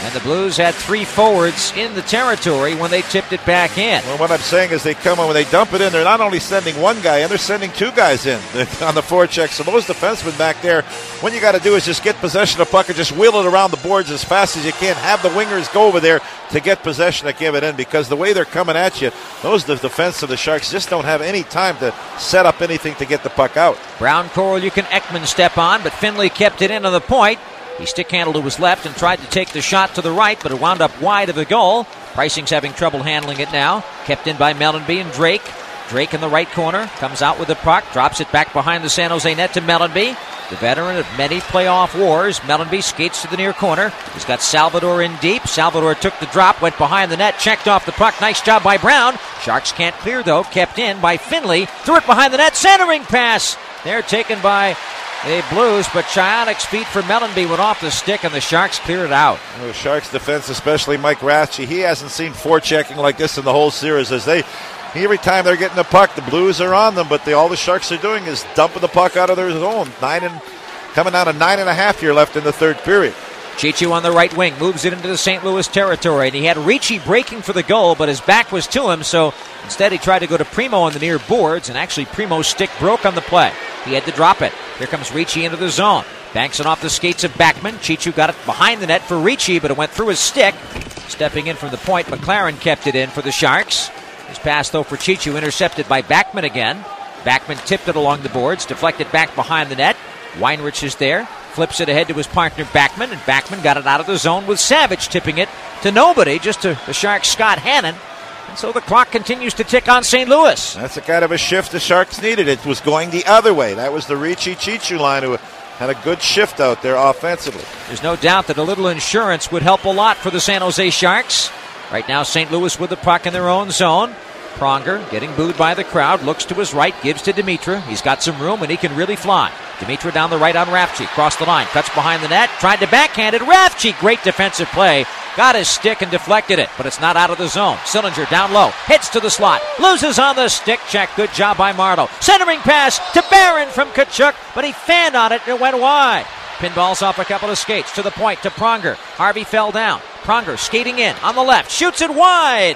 [SPEAKER 1] And the Blues had three forwards in the territory when they tipped it back in.
[SPEAKER 2] Well, what I'm saying is they come in, when they dump it in, they're not only sending one guy in, they're sending two guys in on the forecheck. So those defensemen back there, what you got to do is just get possession of the puck and just wheel it around the boards as fast as you can. Have the wingers go over there to get possession to give it in, because the way they're coming at you, those the defense of the Sharks just don't have any time to set up anything to get the puck out.
[SPEAKER 1] Brown, Coral, you can Ekman step on, but Finley kept it in on the point. He stick-handled to his left and tried to take the shot to the right, but it wound up wide of the goal. Pricing's having trouble handling it now. Kept in by Mellanby and Drake. Drake in the right corner, comes out with the puck, drops it back behind the San Jose net to Mellanby. The veteran of many playoff wars, Mellanby skates to the near corner. He's got Salvador in deep. Salvador took the drop, went behind the net, checked off the puck. Nice job by Brown. Sharks can't clear, though. Kept in by Finley. Threw it behind the net. Centering pass. They're taken by the Blues, but Chionic's speed for Mellanby went off the stick, and the Sharks cleared it out.
[SPEAKER 2] The Sharks defense, especially Mike Rathje, he hasn't seen forechecking like this in the whole series. As they, every time they're getting the puck, the Blues are on them, but they, all the Sharks are doing is dumping the puck out of their zone. Nine and coming down to nine and a half here left in the third period.
[SPEAKER 1] Chichu on the right wing moves it into the Saint Louis territory, and he had Ricci breaking for the goal, but his back was to him, so instead he tried to go to Primo on the near boards, and actually Primo's stick broke on the play. He had to drop it. Here comes Ricci into the zone. Banks it off the skates of Backman. Chichu got it behind the net for Ricci, but it went through his stick. Stepping in from the point, McLaren kept it in for the Sharks. His pass, though, for Chichu, intercepted by Backman again. Backman tipped it along the boards, deflected back behind the net. Weinrich is there. Flips it ahead to his partner Backman, and Backman got it out of the zone with Savage tipping it to nobody, just to the Sharks' Scott Hannon. And so the clock continues to tick on Saint Louis.
[SPEAKER 2] That's the kind of a shift the Sharks needed. It was going the other way. That was the Ricci-Chichu line who had a good shift out there offensively.
[SPEAKER 1] There's no doubt that a little insurance would help a lot for the San Jose Sharks. Right now, Saint Louis with the puck in their own zone. Pronger getting booed by the crowd, looks to his right, gives to Dimitra. He's got some room and he can really fly. Dimitra down the right on Rathje, cross the line, cuts behind the net, tried to backhand it. Rathje, great defensive play, got his stick and deflected it, but it's not out of the zone. Sillinger down low, hits to the slot, loses on the stick check. Good job by Marleau. Centering pass to Barron from Tkachuk, but he fanned on it and it went wide. Pinballs off a couple of skates to the point to Pronger. Harvey fell down. Pronger skating in on the left, shoots it wide.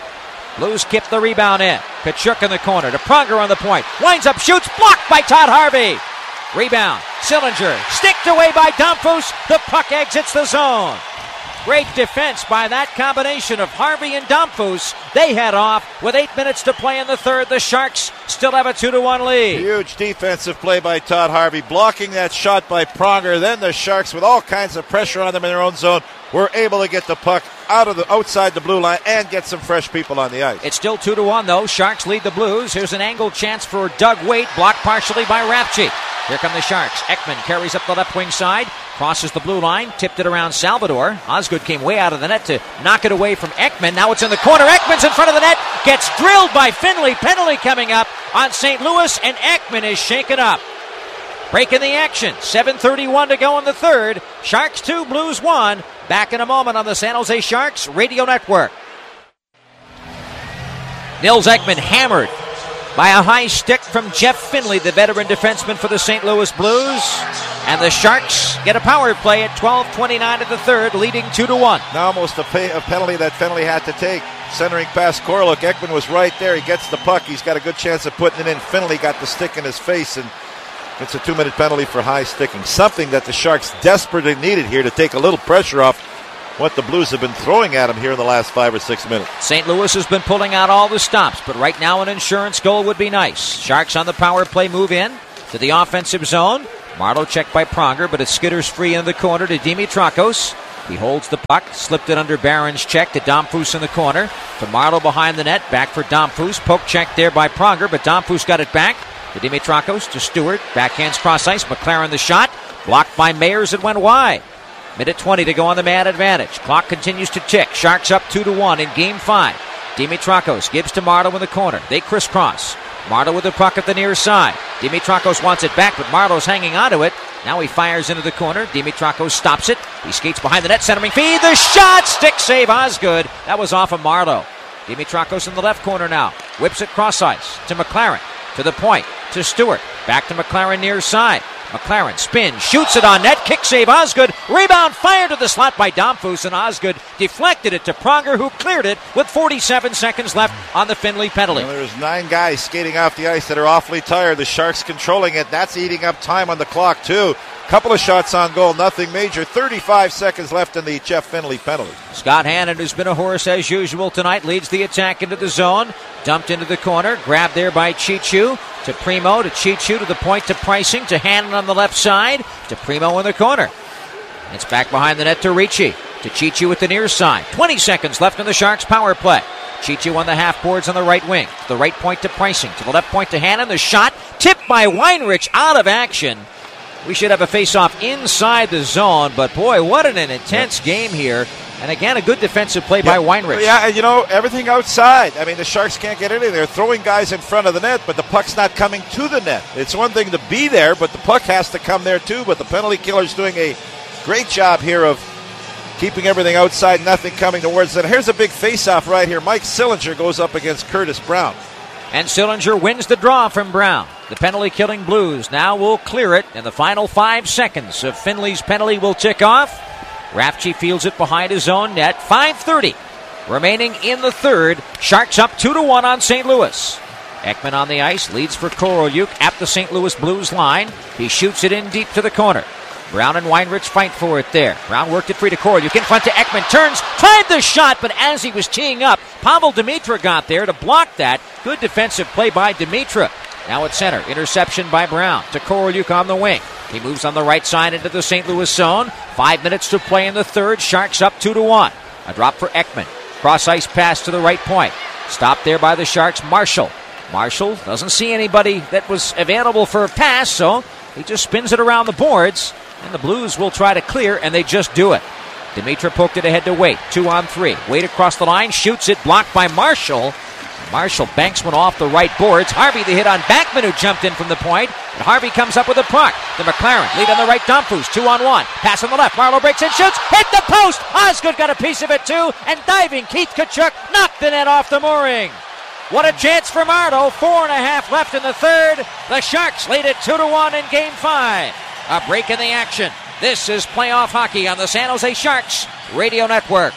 [SPEAKER 1] Blues kept the rebound in. Tkachuk in the corner to Pronger on the point. Winds up, shoots, blocked by Todd Harvey. Rebound, Sillinger, sticked away by Domfus. The puck exits the zone. Great defense by that combination of Harvey and Domfus. They head off with eight minutes to play in the third. The Sharks still have a two to one lead.
[SPEAKER 2] Huge defensive play by Todd Harvey, blocking that shot by Pronger. Then the Sharks, with all kinds of pressure on them in their own zone, were able to get the puck out of the outside the blue line and get some fresh people on the ice.
[SPEAKER 1] It's still two to one though. Sharks lead the Blues. Here's an angled chance for Doug Weight, blocked partially by Rathje. Here come the Sharks. Ekman carries up the left wing side, crosses the blue line, tipped it around Salvador. Osgood came way out of the net to knock it away from Ekman. Now it's in the corner. Ekman's in front of the net, gets drilled by Finley. Penalty coming up on Saint Louis, and Ekman is shaken up. Breaking the action. seven thirty-one to go in the third. Sharks two, Blues one. Back in a moment on the San Jose Sharks Radio Network. Nils Ekman hammered by a high stick from Jeff Finley, the veteran defenseman for the Saint Louis Blues. And the Sharks get a power play at twelve twenty-nine of the third, leading two to one.
[SPEAKER 2] Now almost a, pay, a penalty that Finley had to take. Centering past Koroluk. Ekman was right there. He gets the puck. He's got a good chance of putting it in. Finley got the stick in his face, and it's a two-minute penalty for high sticking. Something that the Sharks desperately needed here to take a little pressure off what the Blues have been throwing at him here in the last five or six minutes.
[SPEAKER 1] Saint Louis has been pulling out all the stops, but right now an insurance goal would be nice. Sharks on the power play move in to the offensive zone. Marleau checked by Pronger, but it skitters free in the corner to Dimitrakos. He holds the puck, slipped it under Barron's check to Domfus in the corner. To Marleau behind the net, back for Domfus. Poke check there by Pronger, but Domfus got it back. To Dimitrakos, to Stewart, backhands cross ice. McLaren the shot, blocked by Mayers, it went wide. Minute twenty to go on the man advantage. Clock continues to tick. Sharks up two to one in game five. Dimitrakos gives to Marleau in the corner. They crisscross. Marleau with the puck at the near side. Dimitrakos wants it back, but Marleau's hanging onto it. Now he fires into the corner. Dimitrakos stops it. He skates behind the net, centering feed. The shot! Stick save, Osgood. That was off of Marleau. Dimitrakos in the left corner now. Whips it cross ice to McLaren. To the point. To Stewart. Back to McLaren near side. McLaren spins, shoots it on net, kick save Osgood, rebound fired to the slot by Domfus, and Osgood deflected it to Pronger, who cleared it with forty-seven seconds left on the Finley penalty.
[SPEAKER 2] Well, there's nine guys skating off the ice that are awfully tired. The Sharks controlling it. That's eating up time on the clock, too. Couple of shots on goal, nothing major. thirty-five seconds left in the Jeff Finley penalty.
[SPEAKER 1] Scott Hannon, who's been a horse as usual tonight, leads the attack into the zone. Dumped into the corner, grabbed there by Chichu. To Primo, to Chichu, to the point, to Pricing, to Hannon on the left side, to Primo in the corner. It's back behind the net to Ricci. To Chichu at the near side. twenty seconds left in the Sharks' power play. Chichu on the half boards on the right wing. To the right point to Pricing. To the left point to Hannon. The shot tipped by Weinrich out of action. We should have a face-off inside the zone, but boy, what an intense game here. And again, a good defensive play yeah. by Weinrich.
[SPEAKER 2] Yeah, and you know, everything outside. I mean, the Sharks can't get anything. They're throwing guys in front of the net, but the puck's not coming to the net. It's one thing to be there, but the puck has to come there too. But the penalty killer's doing a great job here of keeping everything outside, nothing coming towards it. Here's a big face-off right here. Mike Sillinger goes up against Curtis Brown.
[SPEAKER 1] And Sillinger wins the draw from Brown. The penalty-killing Blues now will clear it, and the final five seconds of Finley's penalty will tick off. Rafchi fields it behind his own net. five thirty remaining in the third. Sharks up two to one on Saint Louis. Ekman on the ice, leads for Korolyuk at the Saint Louis Blues line. He shoots it in deep to the corner. Brown and Weinrich fight for it there. Brown worked it free to Korolyuk. In front to Ekman. Turns, tried the shot, but as he was teeing up, Pavel Dimitra got there to block that. Good defensive play by Dimitra. Now at center. Interception by Brown to Korolyuk on the wing. He moves on the right side into the Saint Louis zone. Five minutes to play in the third. Sharks up two to one. A drop for Ekman. Cross ice pass to the right point. Stopped there by the Sharks. Marshall. Marshall doesn't see anybody that was available for a pass, so he just spins it around the boards. And the Blues will try to clear, and they just do it. Dimitra poked it ahead to Waite. Two on three. Waite across the line, shoots it, blocked by Marshall. Marshall banks one off the right boards. Harvey the hit on Backman, who jumped in from the point. And Harvey comes up with a puck. The McLaren lead on the right. Domfus, two on one. Pass on the left. Marleau breaks and shoots. Hit the post. Osgood got a piece of it too. And diving Keith Tkachuk knocked the net off the mooring. What a chance for Marleau. Four and a half left in the third. The Sharks lead it two to one in game five. A break in the action. This is playoff hockey on the San Jose Sharks Radio Network.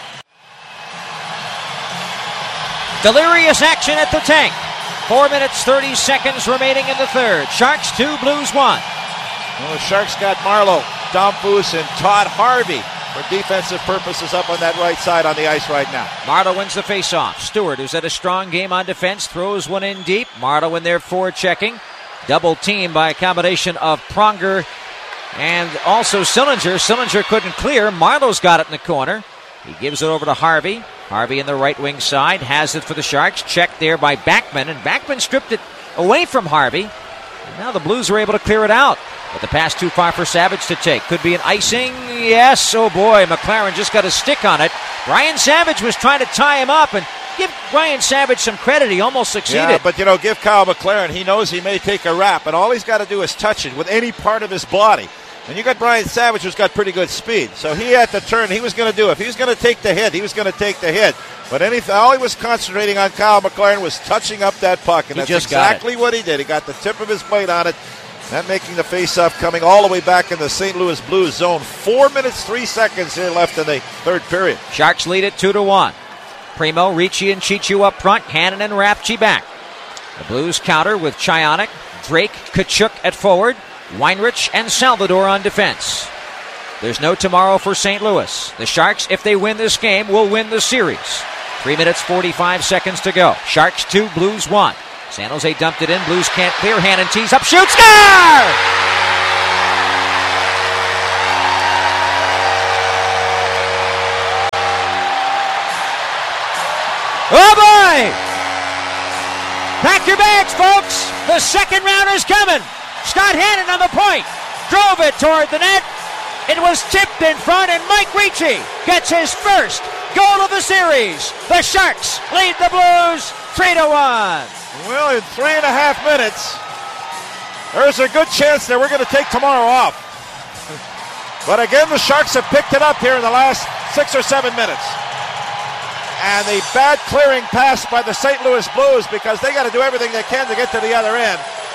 [SPEAKER 1] Delirious action at the tank. Four minutes, thirty seconds remaining in the third. Sharks two, Blues one.
[SPEAKER 2] Well, the Sharks got Marleau, Domfus, and Todd Harvey for defensive purposes up on that right side on the ice right now.
[SPEAKER 1] Marleau wins the faceoff. Stewart, who's had a strong game on defense, throws one in deep. Marleau in there forechecking. Double team by a combination of Pronger and also Sillinger. Sillinger couldn't clear. Marleau's got it in the corner. He gives it over to Harvey. Harvey in the right wing side has it for the Sharks. Checked there by Backman, and Backman stripped it away from Harvey. And now the Blues are able to clear it out. But the pass too far for Savage to take. Could be an icing. Yes. Oh boy, McLaren just got a stick on it. Brian Savage was trying to tie him up, and give Brian Savage some credit. He almost succeeded.
[SPEAKER 2] Yeah, but you know, give Kyle McLaren. He knows he may take a rap, and all he's got to do is touch it with any part of his body. And you got Brian Savage, who's got pretty good speed. So he had to turn. He was going to do it. If he was going to take the hit, he was going to take the hit. But anything, all he was concentrating on, Kyle McLaren, was touching up that puck. And
[SPEAKER 1] he
[SPEAKER 2] that's
[SPEAKER 1] just
[SPEAKER 2] exactly what he did. He got the tip of his blade on it. That making the face-off coming all the way back in the Saint Louis Blues zone. Four minutes, three seconds here left in the third period.
[SPEAKER 1] Sharks lead it two to one. Primo, Ricci, and Chichu up front. Hannon and Rafchi back. The Blues counter with Chionik, Drake, Tkachuk at forward. Weinrich and Salvador on defense. There's no tomorrow for Saint Louis. The Sharks, if they win this game, will win the series. Three minutes, forty-five seconds to go. Sharks two, Blues one. San Jose dumped it in. Blues can't clear. Hannon tees up, shoots, score! Oh boy! Pack your bags, folks. The second rounder's coming. Scott Hannon on the point. Drove it toward the net. It was tipped in front, and Mike Ricci gets his first goal of the series. The Sharks lead the Blues three to one.
[SPEAKER 2] Well, in three and a half minutes, there's a good chance that we're going to take tomorrow off. But again, the Sharks have picked it up here in the last six or seven minutes. And the bad clearing pass by the Saint Louis Blues, because they got to do everything they can to get to the other end.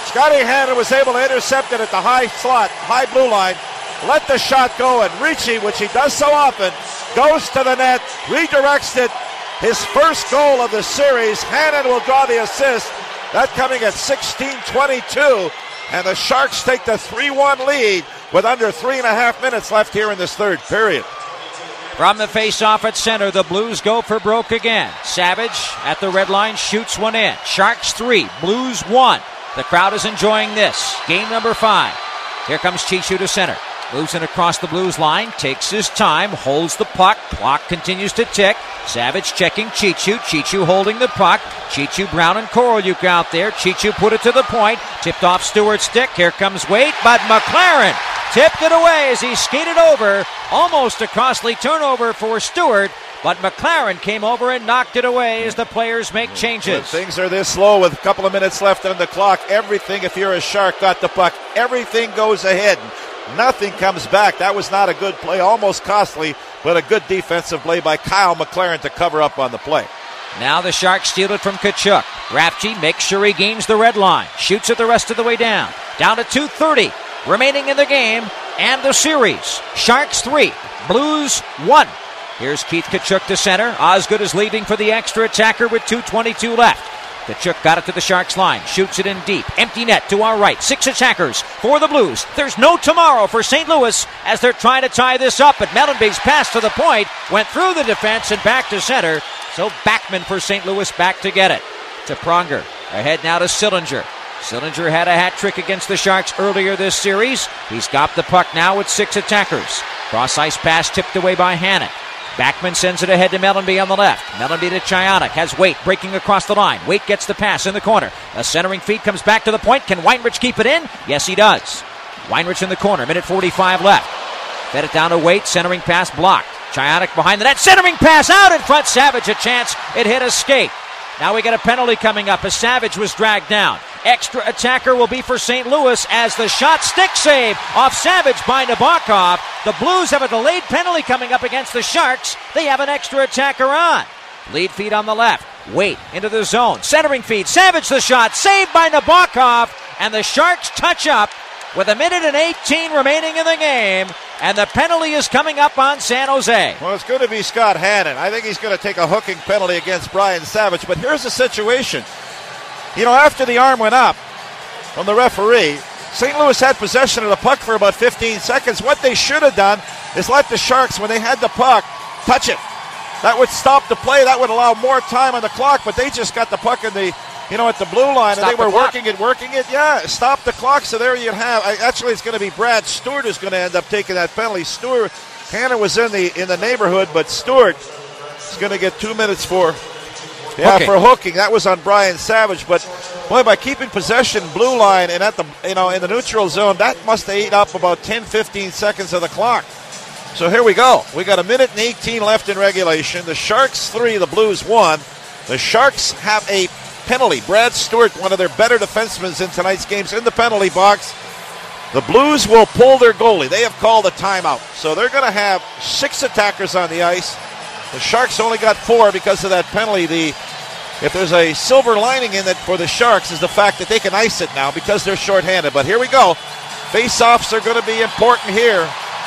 [SPEAKER 2] Scotty Hannon was able to intercept it at the high slot, high blue line, let the shot go, and Ricci, which he does so often, goes to the net, redirects it. His first goal of the series. Hannon will draw the assist. That coming at sixteen twenty-two. And the Sharks take the three one lead with under three and a half minutes left here in this third period.
[SPEAKER 1] From the face-off at center, the Blues go for broke again. Savage at the red line shoots one in. Sharks three, Blues one. The crowd is enjoying this. Game number five. Here comes Chichu to center. Moves in across the Blues line, takes his time, holds the puck. Clock continues to tick. Savage checking Chichu. Chichu holding the puck. Chichu, Brown, and Korolyuk out there. Chichu put it to the point. Tipped off Stewart's stick. Here comes Waite, but McLaren tipped it away as he skated over. Almost a costly turnover for Stewart, but McLaren came over and knocked it away as the players make changes.
[SPEAKER 2] When things are this slow with a couple of minutes left on the clock, everything, if you're a Shark, got the puck, everything goes ahead. Nothing comes back. That was not a good play, almost costly, but a good defensive play by Kyle McLaren to cover up on the play.
[SPEAKER 1] Now the Sharks steal it from Tkachuk. Rafchi makes sure he gains the red line. Shoots it the rest of the way down. Down to two thirty remaining in the game and the series. Sharks three, Blues one. Here's Keith Tkachuk to center. Osgood is leaving for the extra attacker with two twenty-two left. Tkachuk got it to the Sharks line. Shoots it in deep. Empty net to our right. Six attackers for the Blues. There's no tomorrow for Saint Louis as they're trying to tie this up. But Mellenby's pass to the point went through the defense and back to center. So Backman for Saint Louis back to get it. To Pronger. Ahead now to Sillinger. Sillinger had a hat trick against the Sharks earlier this series. He's got the puck now with six attackers. Cross-ice pass tipped away by Hannon. Backman sends it ahead to Mellenby on the left. Mellenby to Chionic. Has Waite breaking across the line. Waite gets the pass in the corner. A centering feed comes back to the point. Can Weinrich keep it in? Yes, he does. Weinrich in the corner. Minute forty-five left. Fed it down to Waite. Centering pass blocked. Chionic behind the net. Centering pass out in front. Savage a chance. It hit a skate. Now we got a penalty coming up as Savage was dragged down. Extra attacker will be for Saint Louis as the shot stick save off Savage by Nabokov. The Blues have a delayed penalty coming up against the Sharks. They have an extra attacker on. Lead feed on the left. Waite into the zone. Centering feed. Savage the shot. Saved by Nabokov. And the Sharks touch up with a minute and eighteen remaining in the game. And the penalty is coming up on San Jose.
[SPEAKER 2] Well, it's going to be Scott Hannon. I think he's going to take a hooking penalty against Brian Savage. But here's the situation. You know, after the arm went up from the referee, Saint Louis had possession of the puck for about fifteen seconds. What they should have done is let the Sharks, when they had the puck, touch it. That would stop the play. That would allow more time on the clock. But they just got the puck in the, you know, at the blue line,
[SPEAKER 1] Stop
[SPEAKER 2] and they were
[SPEAKER 1] the
[SPEAKER 2] working it, working it. Yeah, stop the clock. So there you have. I, actually, it's going to be Brad Stewart who's going to end up taking that penalty. Stewart, Hannon was in the in the neighborhood, but Stewart is going to get two minutes for. Yeah,
[SPEAKER 1] okay.
[SPEAKER 2] for hooking. That was on Brian Savage. But, boy, by keeping possession blue line and at the, you know, in the neutral zone, that must have eaten up about ten, fifteen seconds of the clock. So here we go. We got a minute and eighteen left in regulation. The Sharks three, the Blues one. The Sharks have a penalty. Brad Stewart, one of their better defensemen in tonight's games, in the penalty box. The Blues will pull their goalie. They have called a timeout. So they're going to have six attackers on the ice. The Sharks only got four because of that penalty. The If there's a silver lining in it for the Sharks is the fact that they can ice it now because they're shorthanded. But here we go. Face-offs are going to be important here.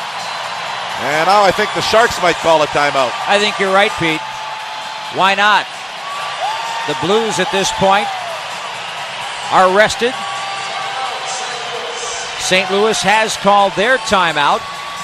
[SPEAKER 2] And now I think the Sharks might call a timeout.
[SPEAKER 1] I think you're right, Pete. Why not? The Blues at this point are rested. Saint Louis has called their timeout.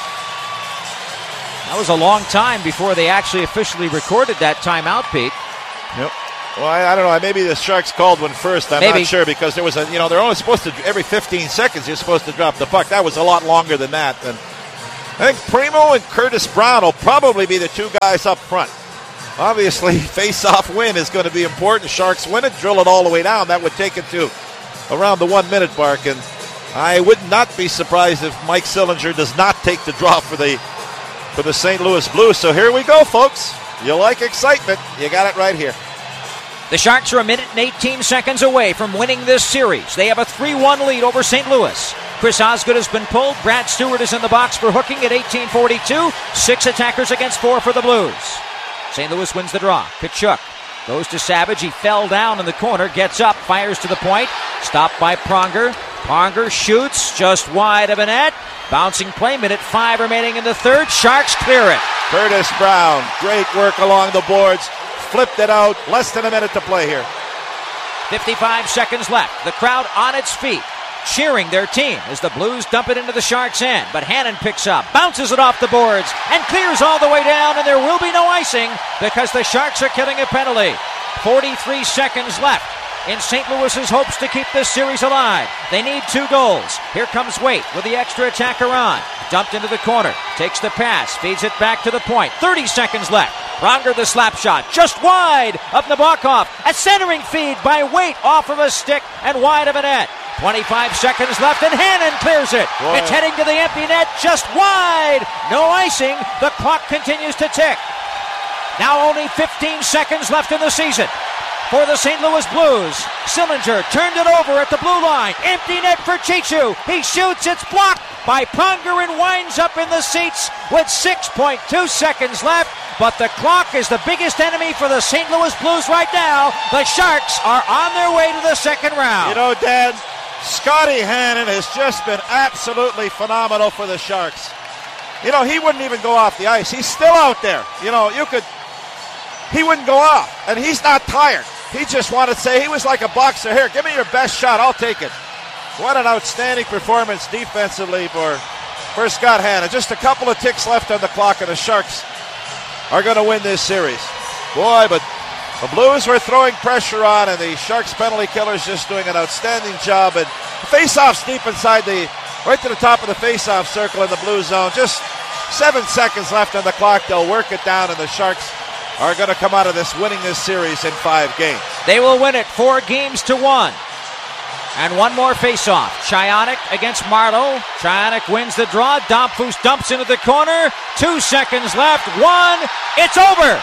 [SPEAKER 1] That was a long time before they actually officially recorded that timeout, Pete.
[SPEAKER 2] Yep. Well, I, I don't know. Maybe the Sharks called one first. I'm
[SPEAKER 1] Maybe.
[SPEAKER 2] not sure because there was a, you know, they're only supposed to, every fifteen seconds, you're supposed to drop the puck. That was a lot longer than that. And I think Primo and Curtis Brown will probably be the two guys up front. Obviously, face-off win is going to be important. Sharks win it, drill it all the way down. That would take it to around the one-minute mark. And I would not be surprised if Mike Sillinger does not take the draw for the for the Saint Louis Blues. So here we go, folks. You like excitement. You got it right here.
[SPEAKER 1] The Sharks are a minute and eighteen seconds away from winning this series. They have a three one lead over Saint Louis. Chris Osgood has been pulled. Brad Stewart is in the box for hooking at eighteen forty-two. Six attackers against four for the Blues. Saint Louis wins the draw. Tkachuk Goes to Savage. He fell down in the corner. Gets up. Fires to the point. Stopped by Pronger. Pronger shoots just wide of a net. Bouncing play. Minute five remaining in the third. Sharks clear it.
[SPEAKER 2] Curtis Brown. Great work along the boards. Flipped it out. Less than a minute to play here.
[SPEAKER 1] fifty-five seconds left. The crowd on its feet, cheering their team as the Blues dump it into the Sharks' end. But Hannon picks up, bounces it off the boards, and clears all the way down, and there will be no icing because the Sharks are killing a penalty. forty-three seconds left in Saint Louis's hopes to keep this series alive. They need two goals. Here comes Waite with the extra attacker on. Dumped into the corner, takes the pass, feeds it back to the point. thirty seconds left. Pronger the slap shot, just wide of Nabokov. A centering feed by Waite off of a stick and wide of a net. twenty-five seconds left and Hannon clears it. Boy. It's heading to the empty net, just wide. No icing. The clock continues to tick. Now only fifteen seconds left in the season for the Saint Louis Blues. Sillinger turned it over at the blue line. Empty net for Chichu. He shoots. It's blocked by Pronger and winds up in the seats with six point two seconds left. But the clock is the biggest enemy for the Saint Louis Blues right now. The Sharks are on their way to the second round.
[SPEAKER 2] You know, Dan, Scotty Hannon has just been absolutely phenomenal for the Sharks. You know, he wouldn't even go off the ice. He's still out there. You know, you could... He wouldn't go off, and he's not tired. He just wanted to say, he was like a boxer. Here, give me your best shot. I'll take it. What an outstanding performance defensively for, for Scott Hannon. Just a couple of ticks left on the clock, and the Sharks are going to win this series. Boy, but the Blues were throwing pressure on, and the Sharks penalty killers just doing an outstanding job. And face-offs deep inside the, right to the top of the face-off circle in the blue zone. Just seven seconds left on the clock. They'll work it down, and the Sharks are going to come out of this winning this series in five games.
[SPEAKER 1] They will win it four games to one. And one more face-off. Chionik against Marleau. Chionik wins the draw. Domfus dumps into the corner. Two seconds left. One. It's over.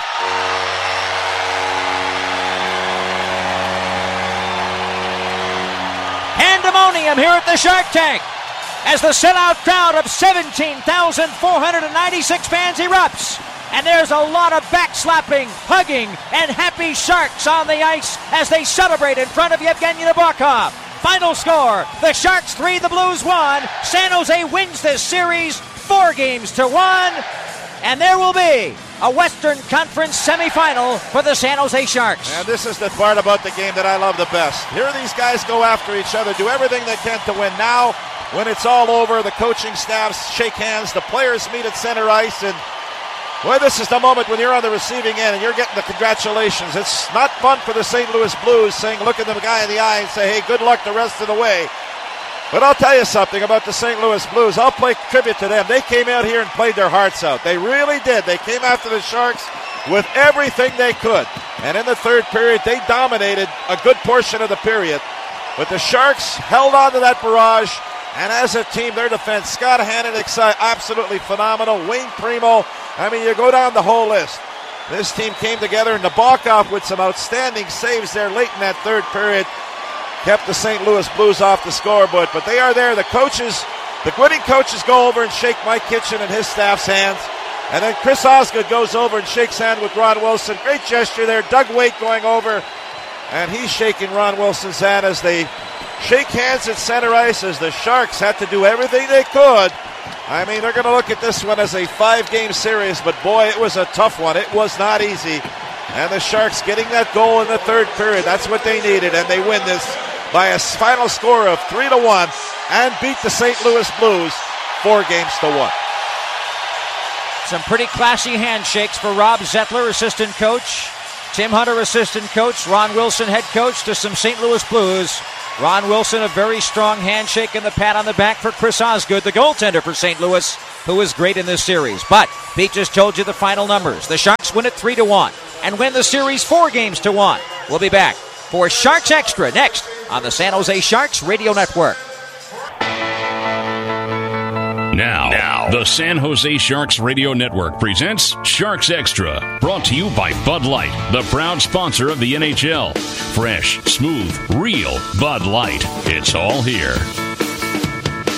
[SPEAKER 1] Pandemonium here at the Shark Tank as the sellout crowd of seventeen thousand four hundred ninety-six fans erupts. And there's a lot of backslapping, hugging, and happy Sharks on the ice as they celebrate in front of Yevgeny Nabokov. Final score, the Sharks three, the Blues one. San Jose wins this series four games to one. And there will be a Western Conference semifinal for the San Jose Sharks.
[SPEAKER 2] And this is the part about the game that I love the best. Here these guys go after each other, do everything they can to win. Now, when it's all over, the coaching staffs shake hands, the players meet at center ice, and boy, this is the moment when you're on the receiving end and you're getting the congratulations. It's not fun for the Saint Louis Blues saying, look at the guy in the eye and say, hey, good luck the rest of the way. But I'll tell you something about the Saint Louis Blues. I'll play tribute to them. They came out here and played their hearts out. They really did. They came after the Sharks with everything they could. And in the third period, they dominated a good portion of the period. But the Sharks held on to that barrage. And as a team, their defense, Scott Hannon, absolutely phenomenal. Wayne Primo. I mean, you go down the whole list. This team came together, and Nabokov with some outstanding saves there late in that third period kept the Saint Louis Blues off the scoreboard. But they are there. The coaches, the winning coaches go over and shake Mike Kitchen and his staff's hands. And then Chris Osgood goes over and shakes hand with Ron Wilson. Great gesture there. Doug Waite going over, and he's shaking Ron Wilson's hand as they shake hands at center ice as the Sharks had to do everything they could. I mean, they're going to look at this one as a five-game series, but boy, it was a tough one. It was not easy. And the Sharks getting that goal in the third period, that's what they needed, and they win this by a final score of three to one and beat the Saint Louis Blues four games to one.
[SPEAKER 1] Some pretty classy handshakes for Rob Zettler, assistant coach. Tim Hunter, assistant coach. Ron Wilson, head coach, to some Saint Louis Blues. Ron Wilson, a very strong handshake and the pat on the back for Chris Osgood, the goaltender for Saint Louis, who was great in this series. But Pete just told you the final numbers. The Sharks win it three to one and win the series four games to one. We'll be back for Sharks Extra next on the San Jose Sharks Radio Network.
[SPEAKER 3] Now, now, the San Jose Sharks Radio Network presents Sharks Extra, brought to you by Bud Light, the proud sponsor of the N H L. Fresh, smooth, real Bud Light. It's all here.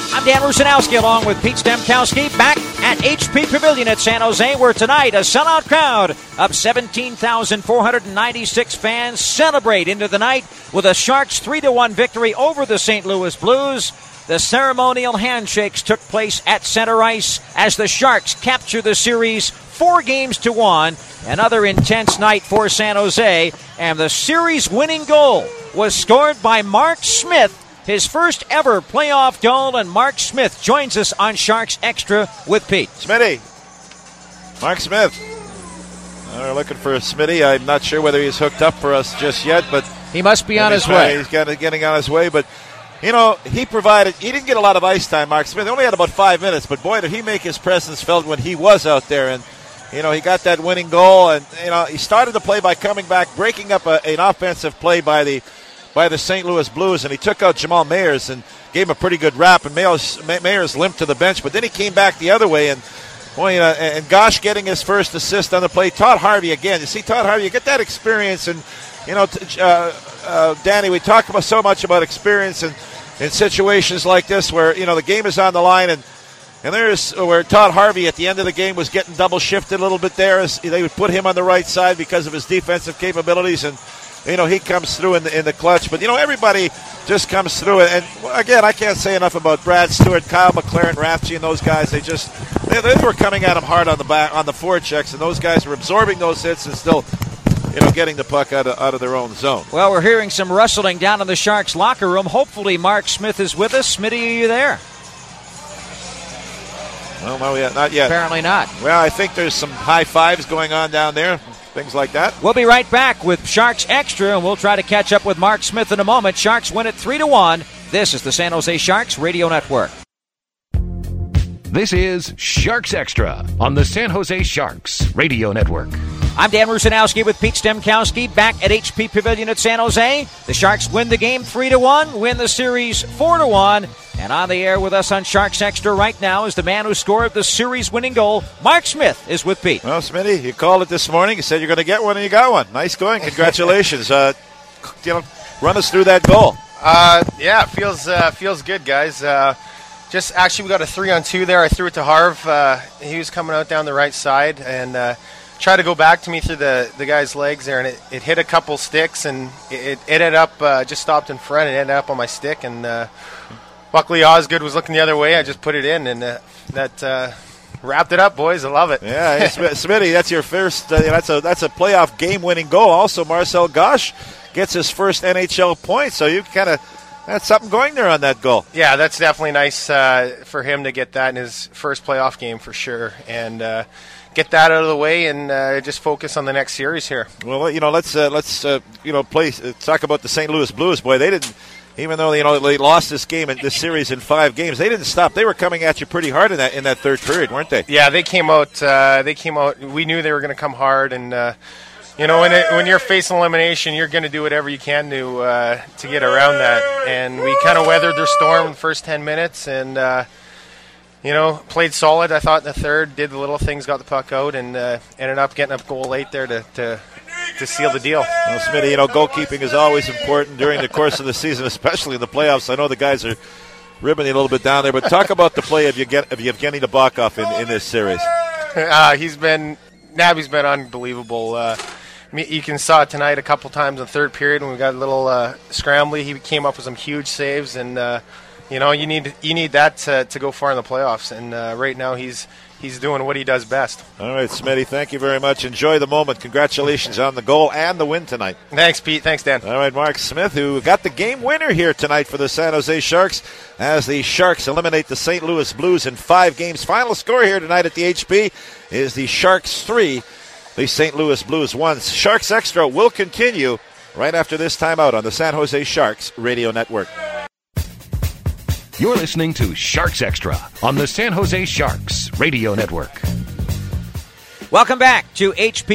[SPEAKER 1] I'm Dan Rusanowski along with Pete Stemkowski back at H P Pavilion at San Jose, where tonight a sellout crowd of seventeen thousand four hundred ninety-six fans celebrate into the night with a Sharks three to one victory over the Saint Louis Blues. The ceremonial handshakes took place at center ice as the Sharks capture the series four games to one. Another intense night for San Jose, and the series winning goal was scored by Mark Smith, his first ever playoff goal, and Mark Smith joins us on Sharks Extra with Pete.
[SPEAKER 2] Smitty. Mark Smith. We're looking for Smitty. I'm not sure whether he's hooked up for us just yet, but
[SPEAKER 1] he must be on his way.
[SPEAKER 2] He's getting on his way, but you know, he provided, he didn't get a lot of ice time, Mark Smith. He only had about five minutes, but boy, did he make his presence felt when he was out there. And, you know, he got that winning goal, and, you know, he started the play by coming back, breaking up a, an offensive play by the by the Saint Louis Blues, and he took out Jamal Mayers and gave him a pretty good rap, and Mayers, Mayers limped to the bench, but then he came back the other way, and, boy, you know, and Gosh getting his first assist on the play. Todd Harvey again. You see, Todd Harvey, you get that experience, and, you know, uh, uh, Danny, we talk about so much about experience and in situations like this where, you know, the game is on the line, and and there's where Todd Harvey at the end of the game was getting double shifted a little bit there. As they would put him on the right side because of his defensive capabilities, and, you know, he comes through in the, in the clutch. But, you know, everybody just comes through. And, again, I can't say enough about Brad Stewart, Kyle McLaren, Rafsky, and those guys. They just they, they were coming at him hard on the back, on the forechecks, and those guys were absorbing those hits and still, you know, getting the puck out of, out of their own zone.
[SPEAKER 1] Well, we're hearing some rustling down in the Sharks locker room. Hopefully Mark Smith is with us. Smitty, are you there?
[SPEAKER 2] Well, no, yet, not yet.
[SPEAKER 1] Apparently not.
[SPEAKER 2] Well, I think there's some high fives going on down there, things like that.
[SPEAKER 1] We'll be right back with Sharks Extra, and we'll try to catch up with Mark Smith in a moment. Sharks win it three to one. This is the San Jose Sharks Radio Network.
[SPEAKER 3] This is Sharks Extra on the San Jose Sharks Radio Network.
[SPEAKER 1] I'm Dan Rusanowski with Pete Stemkowski back at H P Pavilion at San Jose. The Sharks win the game three to one, win the series four to one. And on the air with us on Sharks Extra right now is the man who scored the series-winning goal. Mark Smith is with Pete.
[SPEAKER 2] Well, Smitty, you called it this morning. You said you're going to get one, and you got one. Nice going. Congratulations. uh, you know, run us through that goal.
[SPEAKER 4] Uh, yeah, it feels uh, feels good, guys. Uh, just actually, we got a three on two there. I threw it to Harv. Uh, he was coming out down the right side and uh, tried to go back to me through the, the guy's legs there, and it, it hit a couple sticks, and it, it ended up uh, just stopped in front and ended up on my stick. And uh, luckily, Osgood was looking the other way. I just put it in, and uh, that uh, wrapped it up, boys. I love it.
[SPEAKER 2] Yeah, hey, Smitty, that's your first. Uh, that's a that's a playoff game-winning goal. Also, Marcel Gosh gets his first N H L point, so you kind of. That's something going there on that goal.
[SPEAKER 4] Yeah, that's definitely nice uh, for him to get that in his first playoff game for sure, and uh, get that out of the way and uh, just focus on the next series here.
[SPEAKER 2] Well, you know, let's uh, let's uh, you know play uh, talk about the Saint Louis Blues. Boy, they didn't, even though you know they lost this game and this series in five games, they didn't stop. They were coming at you pretty hard in that in that third period, weren't they?
[SPEAKER 4] Yeah, they came out. Uh, they came out. We knew they were going to come hard, and. Uh, You know, when, it, when you're facing elimination, you're going to do whatever you can to uh, to get around that. And we kind of weathered their storm in the first ten minutes and, uh, you know, played solid, I thought, in the third, did the little things, got the puck out, and uh, ended up getting a goal late there to, to, to seal the deal.
[SPEAKER 2] Well, Smitty, you know, goalkeeping is always important during the course of the season, especially in the playoffs. I know the guys are ribbing you a little bit down there, but talk about the play of Yevgeny Nabokov in, in this series.
[SPEAKER 4] Uh, he's been – Nabby's been unbelievable. Uh You can saw it tonight a couple times in the third period when we got a little uh, scrambly. He came up with some huge saves, and uh, you know you need you need that to, to go far in the playoffs. And uh, right now he's he's doing what he does best.
[SPEAKER 2] All right, Smitty, thank you very much. Enjoy the moment. Congratulations on the goal and the win tonight.
[SPEAKER 4] Thanks, Pete. Thanks, Dan.
[SPEAKER 2] All right, Mark Smith, who got the game winner here tonight for the San Jose Sharks as the Sharks eliminate the Saint Louis Blues in five games. Final score here tonight at the H P is the Sharks three. The Saint Louis Blues won. Sharks Extra will continue right after this timeout on the San Jose Sharks Radio Network.
[SPEAKER 3] You're listening to Sharks Extra on the San Jose Sharks Radio Network.
[SPEAKER 1] Welcome back to H P